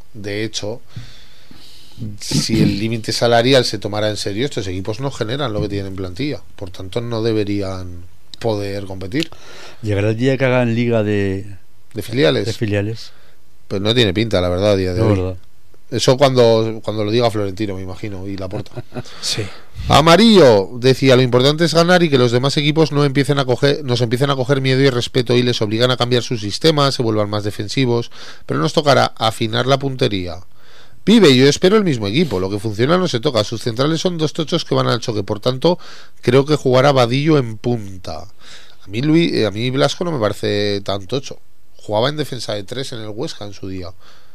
si el límite salarial se tomara en serio, estos equipos no generan lo que tienen en plantilla. Por tanto, no deberían poder competir. Llegará el día que hagan liga de filiales. Pues no tiene pinta, la verdad, a día de hoy. Verdad. Eso cuando lo diga Florentino, me imagino, y Laporta. Sí. Amarillo decía: lo importante es ganar y que los demás equipos nos empiecen a coger miedo y respeto y les obligan a cambiar su sistema, se vuelvan más defensivos, pero nos tocará afinar la puntería. Pibe, yo espero el mismo equipo, lo que funciona no se toca, sus centrales son dos tochos que van al choque, por tanto creo que jugará Vadillo en punta. A mí Blasco no me parece tan tocho, jugaba en defensa de 3 en el Huesca en su día.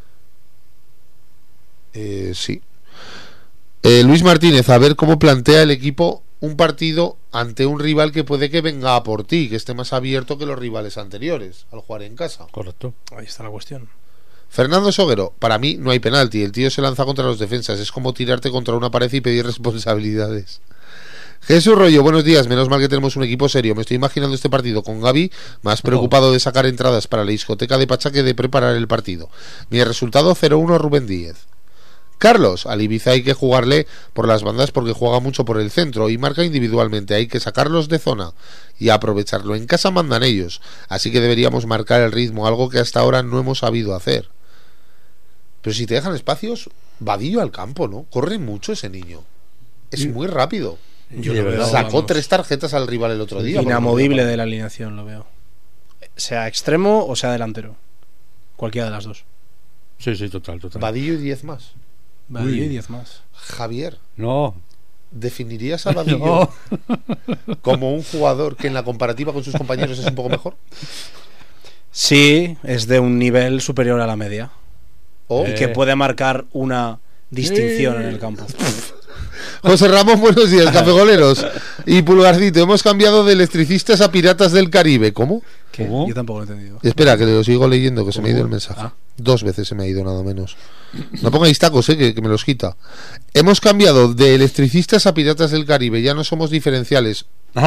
Sí. Luis Martínez, a ver cómo plantea el equipo un partido ante un rival que puede que venga a por ti, que esté más abierto que los rivales anteriores al jugar en casa. Correcto. Ahí está la cuestión. Fernando Soguero, para mí no hay penalti, el tío se lanza contra los defensas, es como tirarte contra una pared y pedir responsabilidades. Jesús Rollo, buenos días, menos mal que tenemos un equipo serio, me estoy imaginando este partido con Gaby, más preocupado de sacar entradas para la discoteca de Pacha que de preparar el partido. Mi resultado 0-1 Rubén Díez. Carlos, al Ibiza hay que jugarle por las bandas porque juega mucho por el centro y marca individualmente, hay que sacarlos de zona y aprovecharlo. En casa mandan ellos, así que deberíamos marcar el ritmo, algo que hasta ahora no hemos sabido hacer. Pero si te dejan espacios, Vadillo al campo, ¿no? Corre mucho ese niño. Es muy rápido. Yo lo veo, sacó 3 tarjetas al rival el otro día. Inamovible de la alineación, lo veo. Sea extremo o sea delantero. Cualquiera de las dos. Sí, total. Vadillo y 10 más. Vadillo y 10 más. Javier. No. ¿Definirías a Vadillo como un jugador que en la comparativa con sus compañeros es un poco mejor? Sí, es de un nivel superior a la media. Y que puede marcar una distinción en el campo. José Ramón, buenos días, cafegoleros. Y Pulgarcito, hemos cambiado de electricistas a piratas del Caribe. ¿Cómo? Yo tampoco lo he entendido. Espera, que lo sigo leyendo, que se me ha ido el mensaje. 2 veces se me ha ido, nada menos. No pongáis tacos, que me los quita. Hemos cambiado de electricistas a piratas del Caribe. Ya no somos diferenciales.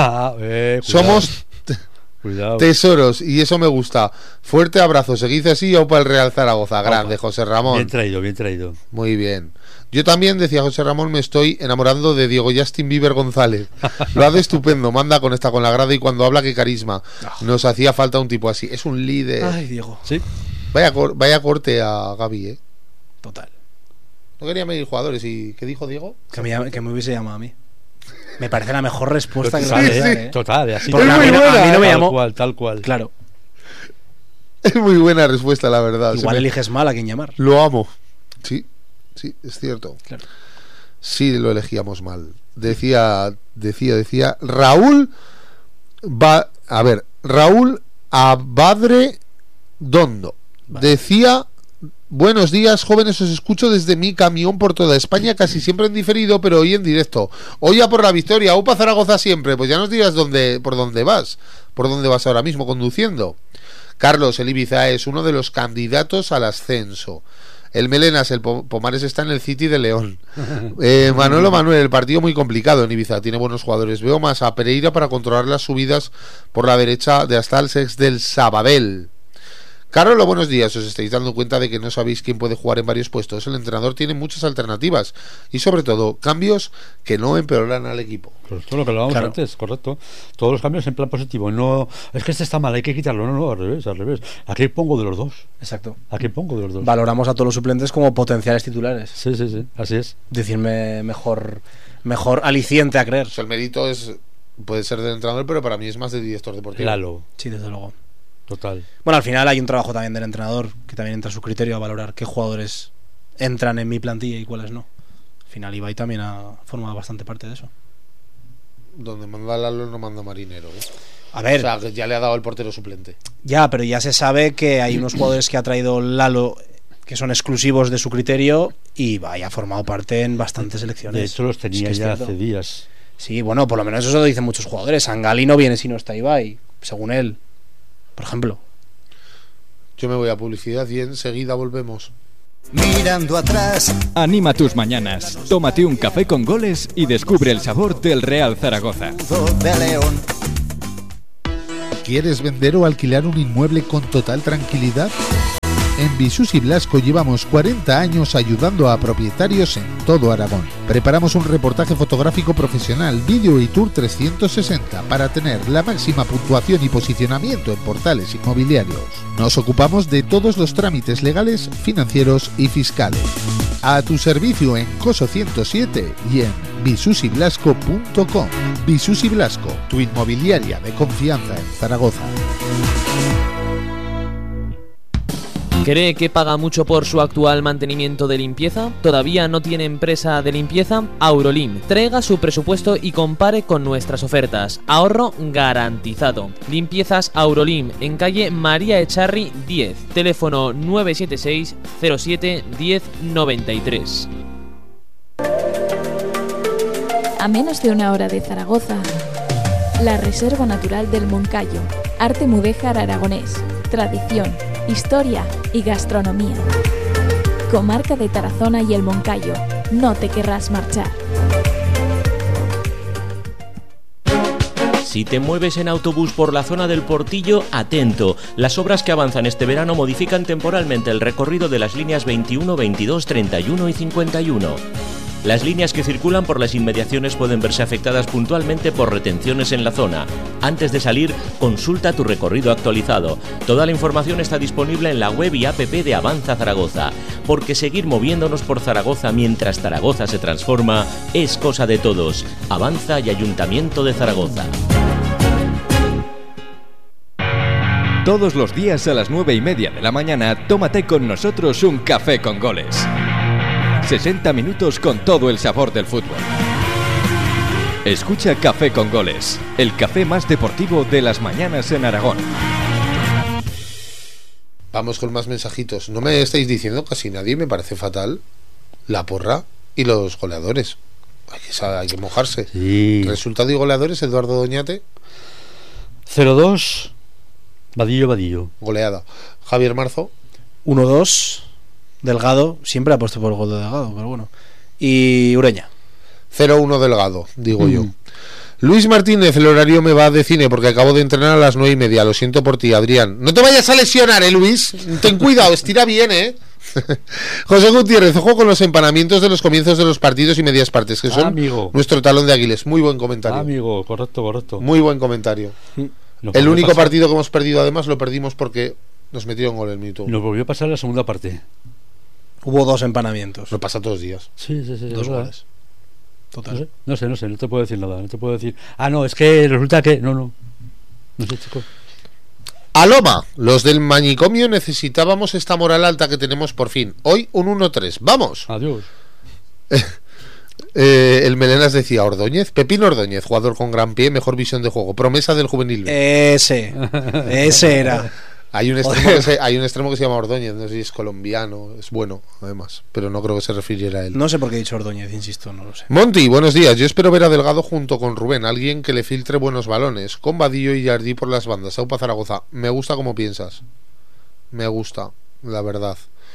Somos tesoros, y eso me gusta. Fuerte abrazo, seguid así o para el Real Zaragoza. Grande, José Ramón. Bien traído. Muy bien. Yo también, decía José Ramón, me estoy enamorando de Diego Justin Bieber González. Lo hace estupendo, manda con la grada y cuando habla, qué carisma. Nos hacía falta un tipo así. Es un líder. Ay, Diego. Sí. Vaya corte a Gaby, Total. No quería medir jugadores. ¿Y qué dijo Diego? Que me hubiese llamado a mí. Me parece la mejor respuesta que total, le puedes dar, Total, así. Porque a mí no me llamó. Tal cual. Claro. Es muy buena respuesta, la verdad. Igual eliges mal a quien llamar. Lo amo. Sí, es cierto. Claro. Sí, lo elegíamos mal. Decía Raúl Raúl Abadre Dondo. Decía: buenos días, jóvenes, os escucho desde mi camión por toda España, casi siempre en diferido, pero hoy en directo. Hoy a por la victoria, UPA Zaragoza siempre. Pues ya nos dirás por dónde vas ahora mismo conduciendo. Carlos, el Ibiza es uno de los candidatos al ascenso. El Melenas, el Pomares está en el City de León. Manuel, el partido muy complicado en Ibiza, tiene buenos jugadores. Veo más a Pereira para controlar las subidas por la derecha de hasta el Sex del Sabadell. Carlos, buenos días. Os estáis dando cuenta de que no sabéis quién puede jugar en varios puestos. El entrenador tiene muchas alternativas y sobre todo cambios que no empeoran al equipo. Correcto, lo que hablábamos antes, correcto. Todos los cambios en plan positivo. No, es que este está mal, hay que quitarlo. No, al revés. ¿A qué pongo de los dos? Exacto. ¿A qué pongo de los dos? Valoramos a todos los suplentes como potenciales titulares. Sí, así es. Decirme mejor aliciente a creer. O sea, el mérito puede ser del entrenador, pero para mí es más del director deportivo. Lalo. Sí, desde luego. Total. Bueno, al final hay un trabajo también del entrenador que también entra a su criterio a valorar qué jugadores entran en mi plantilla y cuáles no. Al final Ibai también ha formado bastante parte de eso. Donde manda Lalo no manda Marinero, A ver, o sea, que ya le ha dado el portero suplente. Ya, pero ya se sabe que hay unos jugadores que ha traído Lalo que son exclusivos de su criterio y Ibai ha formado parte en bastantes selecciones. De hecho los tenía es ya cierto. hace días. Sí, bueno, por lo menos eso lo dicen muchos jugadores. Angali no viene si no está Ibai, según él. Por ejemplo. Yo me voy a publicidad y enseguida volvemos. Mirando atrás. Anima tus mañanas. Tómate un café con goles y descubre el sabor del Real Zaragoza. De León. ¿Quieres vender o alquilar un inmueble con total tranquilidad? En Visus y Blasco llevamos 40 años ayudando a propietarios en todo Aragón. Preparamos un reportaje fotográfico profesional, vídeo y tour 360 para tener la máxima puntuación y posicionamiento en portales inmobiliarios. Nos ocupamos de todos los trámites legales, financieros y fiscales. A tu servicio en Coso 107 y en visusyblasco.com. Visus y Blasco, tu inmobiliaria de confianza en Zaragoza. ¿Cree que paga mucho por su actual mantenimiento de limpieza? ¿Todavía no tiene empresa de limpieza? Aurolim. Traiga su presupuesto y compare con nuestras ofertas. Ahorro garantizado. Limpiezas Aurolim, en calle María Echarri 10. Teléfono 976 07 10 93. A menos de una hora de Zaragoza, la Reserva Natural del Moncayo. Arte mudéjar aragonés. Tradición, historia y gastronomía. Comarca de Tarazona y el Moncayo. No te querrás marchar. Si te mueves en autobús por la zona del Portillo, atento. Las obras que avanzan este verano modifican temporalmente el recorrido de las líneas 21, 22, 31 y 51. Las líneas que circulan por las inmediaciones pueden verse afectadas puntualmente por retenciones en la zona. Antes de salir, consulta tu recorrido actualizado. Toda la información está disponible en la web y app de Avanza Zaragoza, porque seguir moviéndonos por Zaragoza mientras Zaragoza se transforma es cosa de todos. Avanza y Ayuntamiento de Zaragoza. Todos los días a las 9:30 de la mañana, tómate con nosotros un café con goles. 60 minutos con todo el sabor del fútbol. Escucha Café con Goles, el café más deportivo de las mañanas en Aragón. Vamos con más mensajitos. No me estáis diciendo casi nadie, me parece fatal. La porra y los goleadores. Hay que mojarse. Sí. Resultado y goleadores, Eduardo Doñate. 0-2, Vadillo. Goleada. Javier Marzo. 1-2. Delgado, siempre ha puesto por el gol de Delgado, pero bueno. Y Ureña. 0-1 Delgado, digo yo. Luis Martínez, el horario me va de cine porque acabo de entrenar a las 9:30. Lo siento por ti, Adrián. No te vayas a lesionar, Luis. Ten cuidado, estira bien, José Gutiérrez, ojo con los empanamientos de los comienzos de los partidos y medias partes, que son nuestro talón de Aquiles. Muy buen comentario. Amigo, correcto. Muy buen comentario. El único partido que hemos perdido, además, lo perdimos porque nos metieron gol el minuto. Nos volvió a pasar la segunda parte. Hubo 2 empanamientos. Lo pasa todos los días. Sí. 2 goles. Total. No sé, no te puedo decir nada. No te puedo decir. No, es que resulta que. No sé, chico. Aloma, los del manicomio necesitábamos esta moral alta que tenemos por fin. Hoy un 1-3. ¡Vamos! Adiós. El Melenas decía Ordóñez. Pepín Ordóñez, jugador con gran pie, mejor visión de juego, promesa del juvenil. Ese era. Hay un extremo que se llama Ordóñez, no sé si es colombiano, es bueno, además, pero no creo que se refiriera a él. No sé por qué he dicho Ordóñez, insisto, no lo sé. Monty, buenos días. Yo espero ver a Delgado junto con Rubén, alguien que le filtre buenos balones, con Vadillo y Jardí por las bandas. Aupa Zaragoza, me gusta como piensas. Me gusta, la verdad.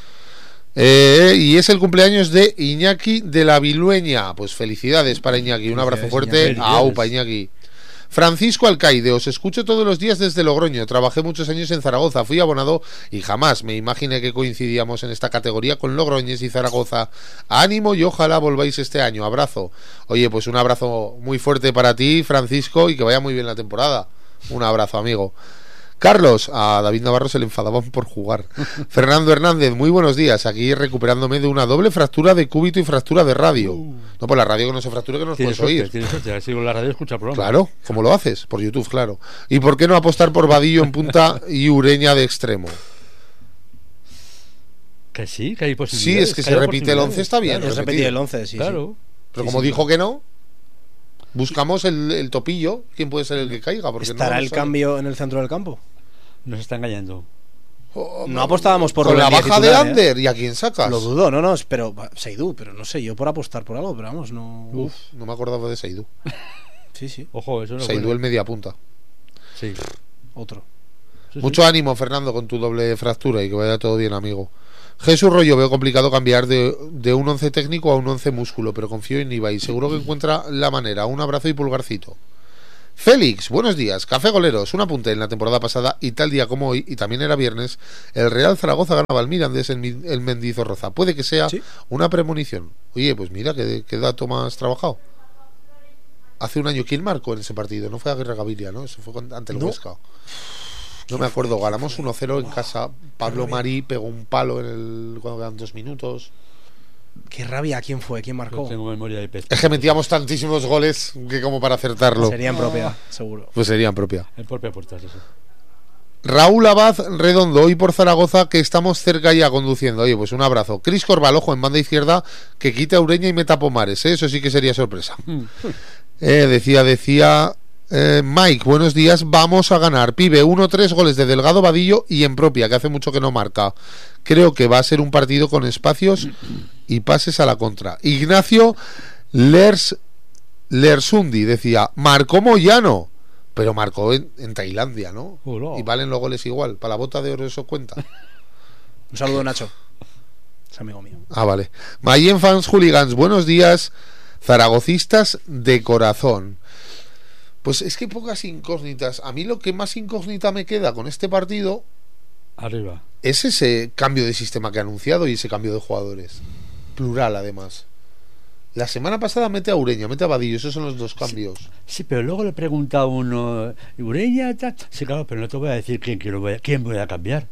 Y es el cumpleaños de Iñaki de la Vilueña. Pues felicidades para Iñaki, un abrazo fuerte. Aupa, Iñaki. Francisco Alcaide, os escucho todos los días desde Logroño. Trabajé muchos años en Zaragoza, fui abonado y jamás me imaginé que coincidíamos en esta categoría con Logroñés y Zaragoza. Ánimo y ojalá volváis este año. Abrazo. Oye, pues un abrazo muy fuerte para ti, Francisco, y que vaya muy bien la temporada. Un abrazo, amigo. Carlos, a David Navarro se le enfadaban por jugar. Fernando Hernández, muy buenos días. Aquí recuperándome de una doble fractura de cúbito y fractura de radio. No, por la radio que no se fracture, que nos puedes oír. Tienes suerte, si con la radio escucha el programa. Claro, ¿cómo lo haces? Por YouTube, claro. ¿Y por qué no apostar por Vadillo en punta y Ureña de extremo? Que sí, que hay posibilidades. Sí, es que se repite el 11, está bien. Claro, se repite el 11, sí. Claro. Pero como dijo que no, buscamos el topillo. ¿Quién puede ser el que caiga? Porque ¿estará el cambio en el centro del campo? Nos está engañando. No apostábamos por con la baja de Ander. ¿Y a quién sacas? Lo dudo, pero Seidú, pero no sé, yo por apostar por algo, pero vamos, no. No me acordaba de Seidú. Sí. Ojo, eso no. Seidú el media punta. Sí. Otro. Mucho ánimo, Fernando, con tu doble fractura y que vaya todo bien, amigo. Jesús Rollo, veo complicado cambiar de un 11 técnico a un 11 músculo, pero confío en Ibai, seguro que encuentra la manera. Un abrazo y pulgarcito. Félix, buenos días, Café Goleros. Un apunte: en la temporada pasada y tal día como hoy, y también era viernes, el Real Zaragoza ganaba al Mirandés en Mendizorroza. Puede que sea una premonición. Oye, pues mira, ¿qué dato más trabajado? Hace un año, ¿quién marcó en ese partido? No fue Aguirre Gaviria, ¿no? Eso fue ante el Huesca. No me acuerdo, ganamos 1-0 en casa. Pablo Marí pegó un palo cuando quedan 2 minutos. Qué rabia, ¿quién fue? ¿Quién marcó? No tengo memoria de pez. Es que metíamos tantísimos goles que como para acertarlo. Sería en propia, seguro. Pues sería en propia. En propia puerta, sí. Raúl Abad Redondo, hoy por Zaragoza, que estamos cerca ya conduciendo. Oye, pues un abrazo. Cris Corvalojo en banda izquierda, que quite a Ureña y meta Pomares, ¿eh? Eso sí que sería sorpresa. Decía Mike, buenos días, vamos a ganar. Pibe, 1-3 goles de Delgado, Vadillo y en propia, que hace mucho que no marca. Creo que va a ser un partido con espacios y pases a la contra. Ignacio Lersundi decía, marcó Moyano, pero marcó en Tailandia, ¿no? Y valen los goles igual. Para la bota de oro eso cuenta. Un saludo, Nacho. Es amigo mío. Ah, vale. Mayen Fans Hooligans, buenos días, zaragocistas de corazón. Pues es que hay pocas incógnitas. A mí lo que más incógnita me queda con este partido arriba es ese cambio de sistema que ha anunciado y ese cambio de jugadores. Plural, además. La semana pasada mete a Ureña, mete a Vadillo, esos son los dos cambios. Sí, pero luego le pregunta a uno, ¿Ureña? Sí, claro, pero no te voy a decir quién voy a cambiar.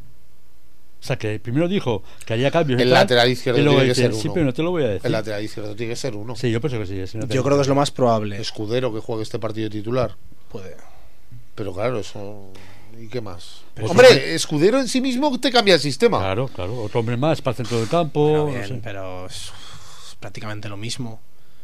O sea, que primero dijo que haría cambios. El lateral izquierdo tiene que ser uno. Sí, pero no te lo voy a decir. El lateral izquierdo tiene que ser uno. Sí, yo pienso que sí. Yo creo que es lo más probable. Escudero, que juegue este partido titular. Puede. Pero claro, eso... ¿Y qué más? Pero hombre, Escudero en sí mismo te cambia el sistema. Claro. Otro hombre más para el centro del campo. Bien, no sé. Pero es prácticamente lo mismo.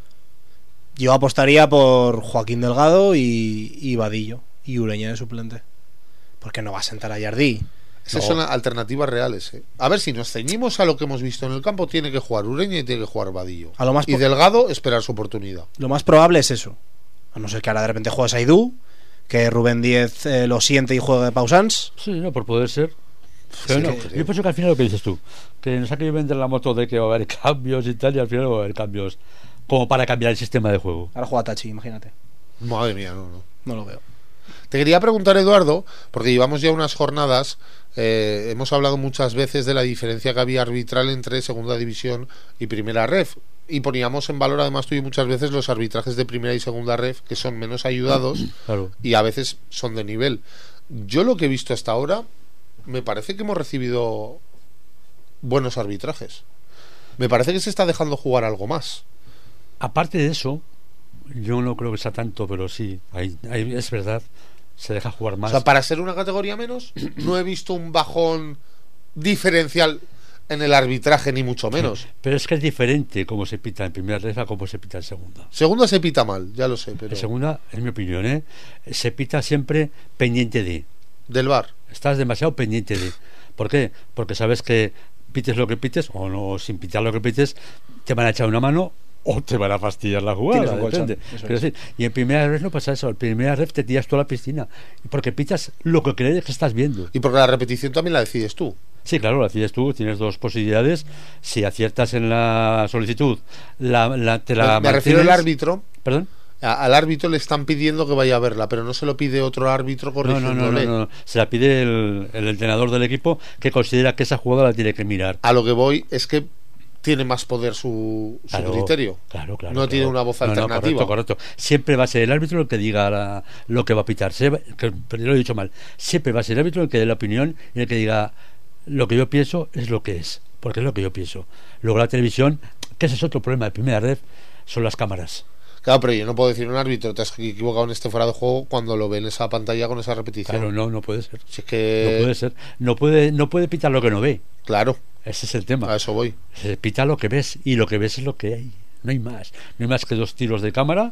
Yo apostaría por Joaquín Delgado y Vadillo y Ureña de suplente. Porque no va a sentar a Jardí. Esas son alternativas reales, ¿eh? A ver, si nos ceñimos a lo que hemos visto en el campo, tiene que jugar Ureña y tiene que jugar Vadillo. Y Delgado esperar su oportunidad. Lo más probable es eso. A no ser que ahora de repente juegue Saidú, que Rubén Díez lo siente y juegue Pausans. Sí, no, por poder ser. Pero no, yo pienso que al final lo que dices tú, que nos ha querido vender la moto de que va a haber cambios y tal, y al final va a haber cambios como para cambiar el sistema de juego. Ahora juega Tachi, imagínate. Madre mía, no lo veo. Te quería preguntar, Eduardo, porque llevamos ya unas jornadas, hemos hablado muchas veces de la diferencia que había arbitral entre segunda división y primera ref, y poníamos en valor además tú y muchas veces los arbitrajes de primera y segunda ref, que son menos ayudados y a veces son de nivel. Yo lo que he visto hasta ahora, me parece que hemos recibido buenos arbitrajes. Me parece que se está dejando jugar algo más. Aparte de eso, yo no creo que sea tanto, pero sí, es verdad, se deja jugar más. O sea, para ser una categoría menos, no he visto un bajón diferencial en el arbitraje, ni mucho menos. Pero es que es diferente cómo se pita en primera red a cómo se pita en segunda. Segunda se pita mal, ya lo sé, pero... En segunda, en mi opinión, se pita siempre pendiente del VAR. Estás demasiado pendiente de... ¿Por qué? Porque sabes que pites lo que pites, o no, sin pitar lo que pites, te van a echar una mano o te van a fastidiar la jugada, depende. Decir, y en primera ref no pasa eso. En primera ref te tiras toda la piscina porque pitas lo que crees que estás viendo. Y porque la repetición también la decides tú. Sí, claro, la decides tú. Tienes dos posibilidades. Si aciertas en la solicitud, me refiero al árbitro. ¿Perdón? Al árbitro le están pidiendo que vaya a verla, pero no se lo pide otro árbitro corrigiéndole. No. Se la pide el entrenador del equipo, que considera que esa jugada la tiene que mirar. A lo que voy es que tiene más poder su criterio. Claro. No tiene una voz alternativa. Correcto. Siempre va a ser el árbitro el que diga lo que va a pitar. Pero lo he dicho mal. Siempre va a ser el árbitro el que dé la opinión y el que diga lo que yo pienso es lo que es, porque es lo que yo pienso. Luego la televisión, que ese es otro problema de primera red, son las cámaras. Claro, pero yo no puedo decir a un árbitro te has equivocado en este fuera de juego cuando lo ve en esa pantalla con esa repetición. Claro, no puede ser. Si es que... No puede ser. No puede pitar lo que no ve. Claro. Ese es el tema. A eso voy. Se pita lo que ves y lo que ves es lo que hay. No hay más. No hay más que 2 tiros de cámara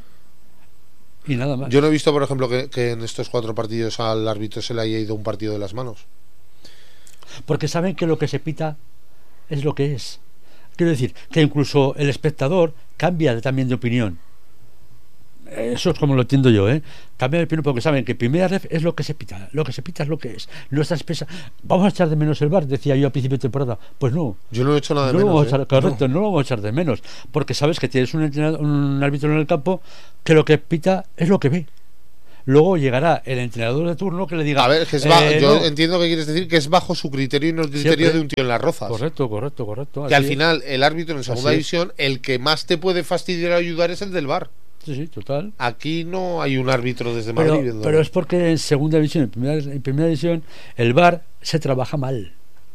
y nada más. Yo no he visto, por ejemplo, que en estos 4 partidos al árbitro se le haya ido un partido de las manos. Porque saben que lo que se pita es lo que es. Quiero decir, que incluso el espectador cambia también de opinión. Eso es como lo entiendo yo, cambian el pino porque saben que primera ref es lo que se pita es lo que es, no está espesa. Vamos a echar de menos el VAR, decía yo a principio de temporada. Pues no, yo no he hecho nada de no menos, lo vamos a echar, correcto, no lo vamos a echar de menos, porque sabes que tienes un árbitro en el campo que lo que pita es lo que ve. Luego llegará el entrenador de turno que le diga, a ver, que es yo entiendo que quieres decir que es bajo su criterio y no el criterio de un tío en las rozas. Correcto. Que al final el árbitro en segunda división, el que más te puede fastidiar o ayudar es el del VAR. Sí, total. Aquí no hay un árbitro desde Madrid. Pero es porque en segunda división, en primera división, el VAR se trabaja mal.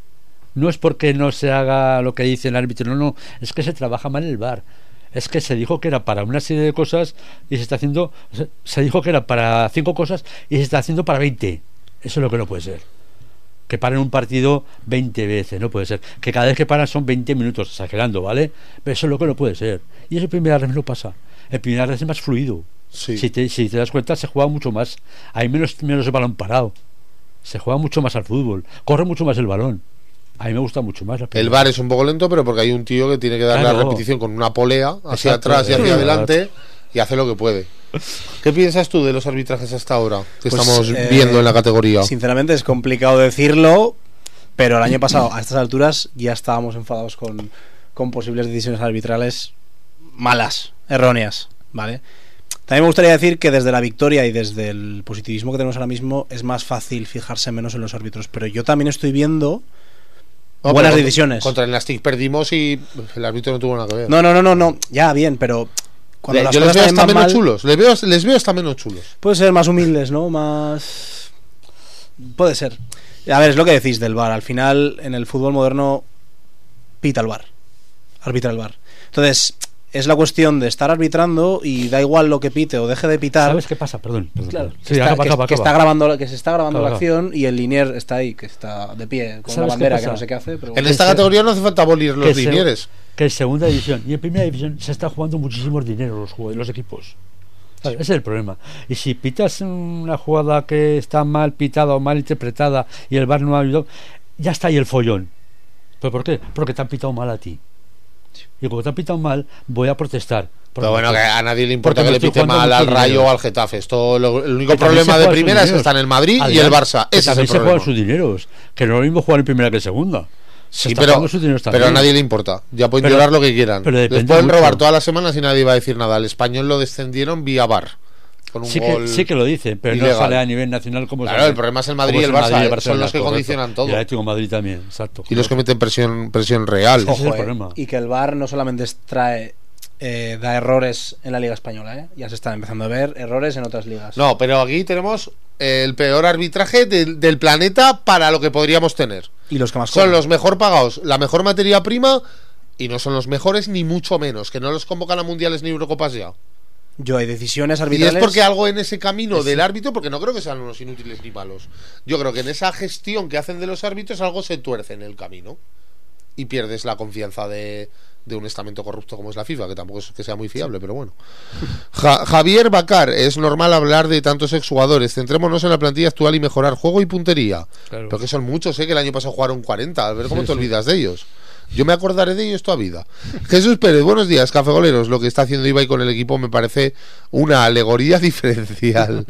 No es porque no se haga lo que dice el árbitro, no, es que se trabaja mal el VAR. Es que se dijo que era para una serie de cosas y se está haciendo, se dijo que era para 5 cosas y se está haciendo para 20. Eso es lo que no puede ser. Que paren un partido 20 veces, no puede ser. Que cada vez que paran son 20 minutos, exagerando, ¿vale? Pero eso es lo que no puede ser. Y eso en primera vez no pasa. El primera vez es más fluido. Sí. Si te das cuenta, se juega mucho más. Hay menos el balón parado. Se juega mucho más al fútbol. Corre mucho más el balón. A mí me gusta mucho más. El VAR es un poco lento, pero porque hay un tío que tiene que dar la repetición con una polea hacia atrás y hacia adelante y hace lo que puede. ¿Qué piensas tú de los arbitrajes hasta ahora que estamos viendo en la categoría? Sinceramente es complicado decirlo, pero el año pasado a estas alturas ya estábamos enfadados con posibles decisiones arbitrales malas, erróneas, ¿vale? También me gustaría decir que desde la victoria y desde el positivismo que tenemos ahora mismo es más fácil fijarse menos en los árbitros, pero yo también estoy viendo buenas decisiones. Contra el Nastic perdimos y el árbitro no tuvo nada que ver. No, ya bien, pero cuando las yo cosas les veo hasta menos mal, chulos. Les veo hasta menos chulos. Puede ser más humildes, ¿no? Más. Puede ser. A ver, es lo que decís del VAR. Al final, en el fútbol moderno, pita el VAR. Arbitra el VAR. Entonces, es la cuestión de estar arbitrando y da igual lo que pite o deje de pitar. ¿Sabes qué pasa? Perdón. Claro, Sí, que se está grabando Acaba. la acción y el linier está ahí, que está de pie con la bandera que no sé qué hace. Pero en esta categoría no hace falta abolir los linieres. Que en segunda división y en primera división se está jugando muchísimo dinero los equipos. Ese es el problema. Y si pitas una jugada que está mal pitada o mal interpretada y el VAR no ha ayudado, ya está ahí el follón. ¿Pero por qué? Porque te han pitado mal a ti. Y como te han pitado mal, voy a protestar. Pero bueno, que a nadie le importa que le pite mal al Rayo o al Getafe. Esto, el único problema de primera es que están el Madrid y el Barça. Ese es el problema. Se juegan sus dineros. Que no es lo mismo jugar en primera que en segunda. Sí, pero a nadie le importa. Ya pueden llorar lo que quieran. Les pueden robar todas las semanas y nadie va a decir nada. El Español lo descendieron vía VAR. Con un gol sí que lo dice, pero ilegal. No sale a nivel nacional como claro, el problema es el Madrid y el Barça. Son los que condicionan todo. Y el Atlético de Madrid también, exacto. Y los que meten presión real. Ojo, es el problema. Y que el VAR no solamente da errores en la Liga Española, ya se están empezando a ver errores en otras ligas. No, pero aquí tenemos el peor arbitraje del planeta para lo que podríamos tener. Y los que más son los mejor pagados, la mejor materia prima, y no son los mejores ni mucho menos, que no los convocan a mundiales ni Eurocopas ya. Hay decisiones arbitrales. Y es porque algo en ese camino del árbitro, porque no creo que sean unos inútiles ni malos. Yo creo que en esa gestión que hacen de los árbitros algo se tuerce en el camino y pierdes la confianza de un estamento corrupto como es la FIFA, que tampoco es que sea muy fiable, pero bueno. Javier Bacar, es normal hablar de tantos exjugadores. Centrémonos en la plantilla actual y mejorar juego y puntería. Claro. Pero que son muchos, que el año pasado jugaron 40. A ver cómo te olvidas de ellos. Yo me acordaré de ellos toda vida. Jesús Pérez, buenos días, cafegoleros. Lo que está haciendo Ibai con el equipo me parece una alegoría diferencial.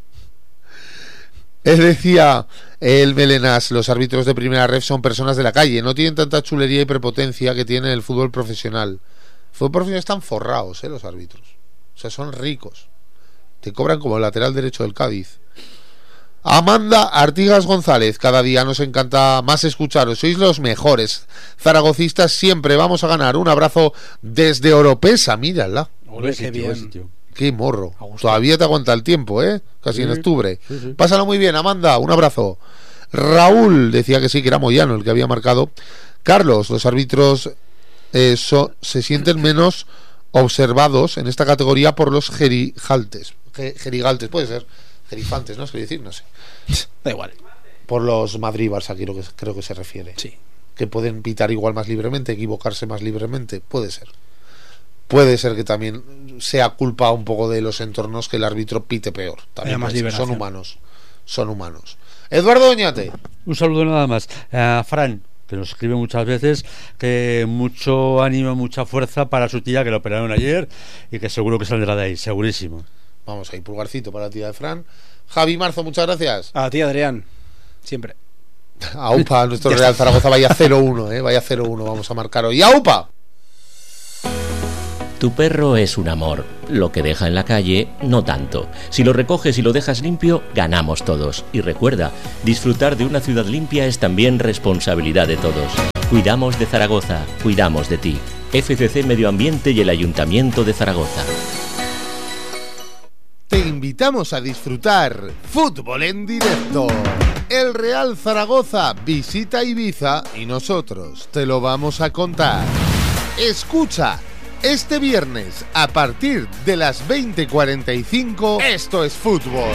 Decía el Melenas, los árbitros de primera ref son personas de la calle, no tienen tanta chulería y prepotencia que tiene el fútbol profesional. El fútbol profesional están forrados, los árbitros. O sea, son ricos. Te cobran como el lateral derecho del Cádiz. Amanda Artigas González, cada día nos encanta más escucharos, sois los mejores zaragocistas, siempre vamos a ganar. Un abrazo desde Oropesa, mírala. Olé, qué bien. Qué morro. Todavía te aguanta el tiempo, casi en octubre. Sí. Pásalo muy bien, Amanda, un abrazo. Raúl decía que sí, que era Moyano el que había marcado. Carlos, los árbitros se sienten menos observados en esta categoría por los gerigaltes. Gerigaltes, puede ser. Gerifantes, ¿no? Es decir, no sé. Da igual. Por los Madrid-Barça, creo que se refiere. Sí. Que pueden pitar igual más libremente, equivocarse más libremente. Puede ser. Puede ser que también sea culpa un poco de los entornos que el árbitro pite peor. También más son humanos. Son humanos. Eduardo Doñate. Un saludo nada más. Fran, que nos escribe muchas veces que mucho ánimo, mucha fuerza para su tía, que la operaron ayer y que seguro que saldrá de ahí, segurísimo. Vamos ahí, pulgarcito para la tía de Fran. Javi Marzo, muchas gracias. A ti, Adrián, siempre. Aupa, nuestro Real Zaragoza vaya 0-1, vaya 0-1, vamos a marcar hoy. ¡Aupa! Tu perro es un amor. Lo que deja en la calle, no tanto. Si lo recoges y lo dejas limpio, ganamos todos. Y recuerda, disfrutar de una ciudad limpia es también responsabilidad de todos. Cuidamos de Zaragoza, cuidamos de ti. FCC Medio Ambiente y el Ayuntamiento de Zaragoza. Te invitamos a disfrutar fútbol en directo. El Real Zaragoza visita Ibiza y nosotros te lo vamos a contar. Escucha. Este viernes, a partir de las 20:45, esto es fútbol.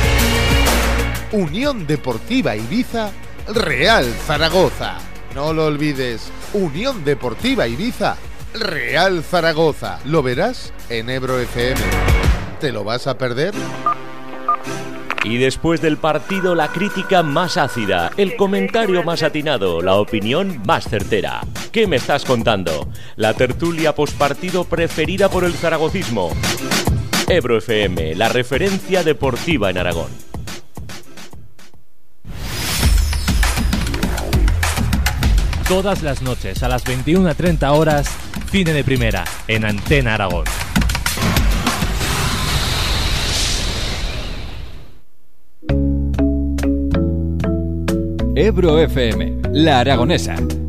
Unión Deportiva Ibiza, Real Zaragoza. No lo olvides, Unión Deportiva Ibiza, Real Zaragoza. Lo verás en Ebro FM. ¿Te lo vas a perder? Y después del partido, la crítica más ácida, el comentario más atinado, la opinión más certera. ¿Qué me estás contando? La tertulia postpartido preferida por el zaragocismo. Ebro FM, la referencia deportiva en Aragón. Todas las noches a las 21:30 horas, Cine de Primera, en Antena Aragón. Ebro FM, la aragonesa.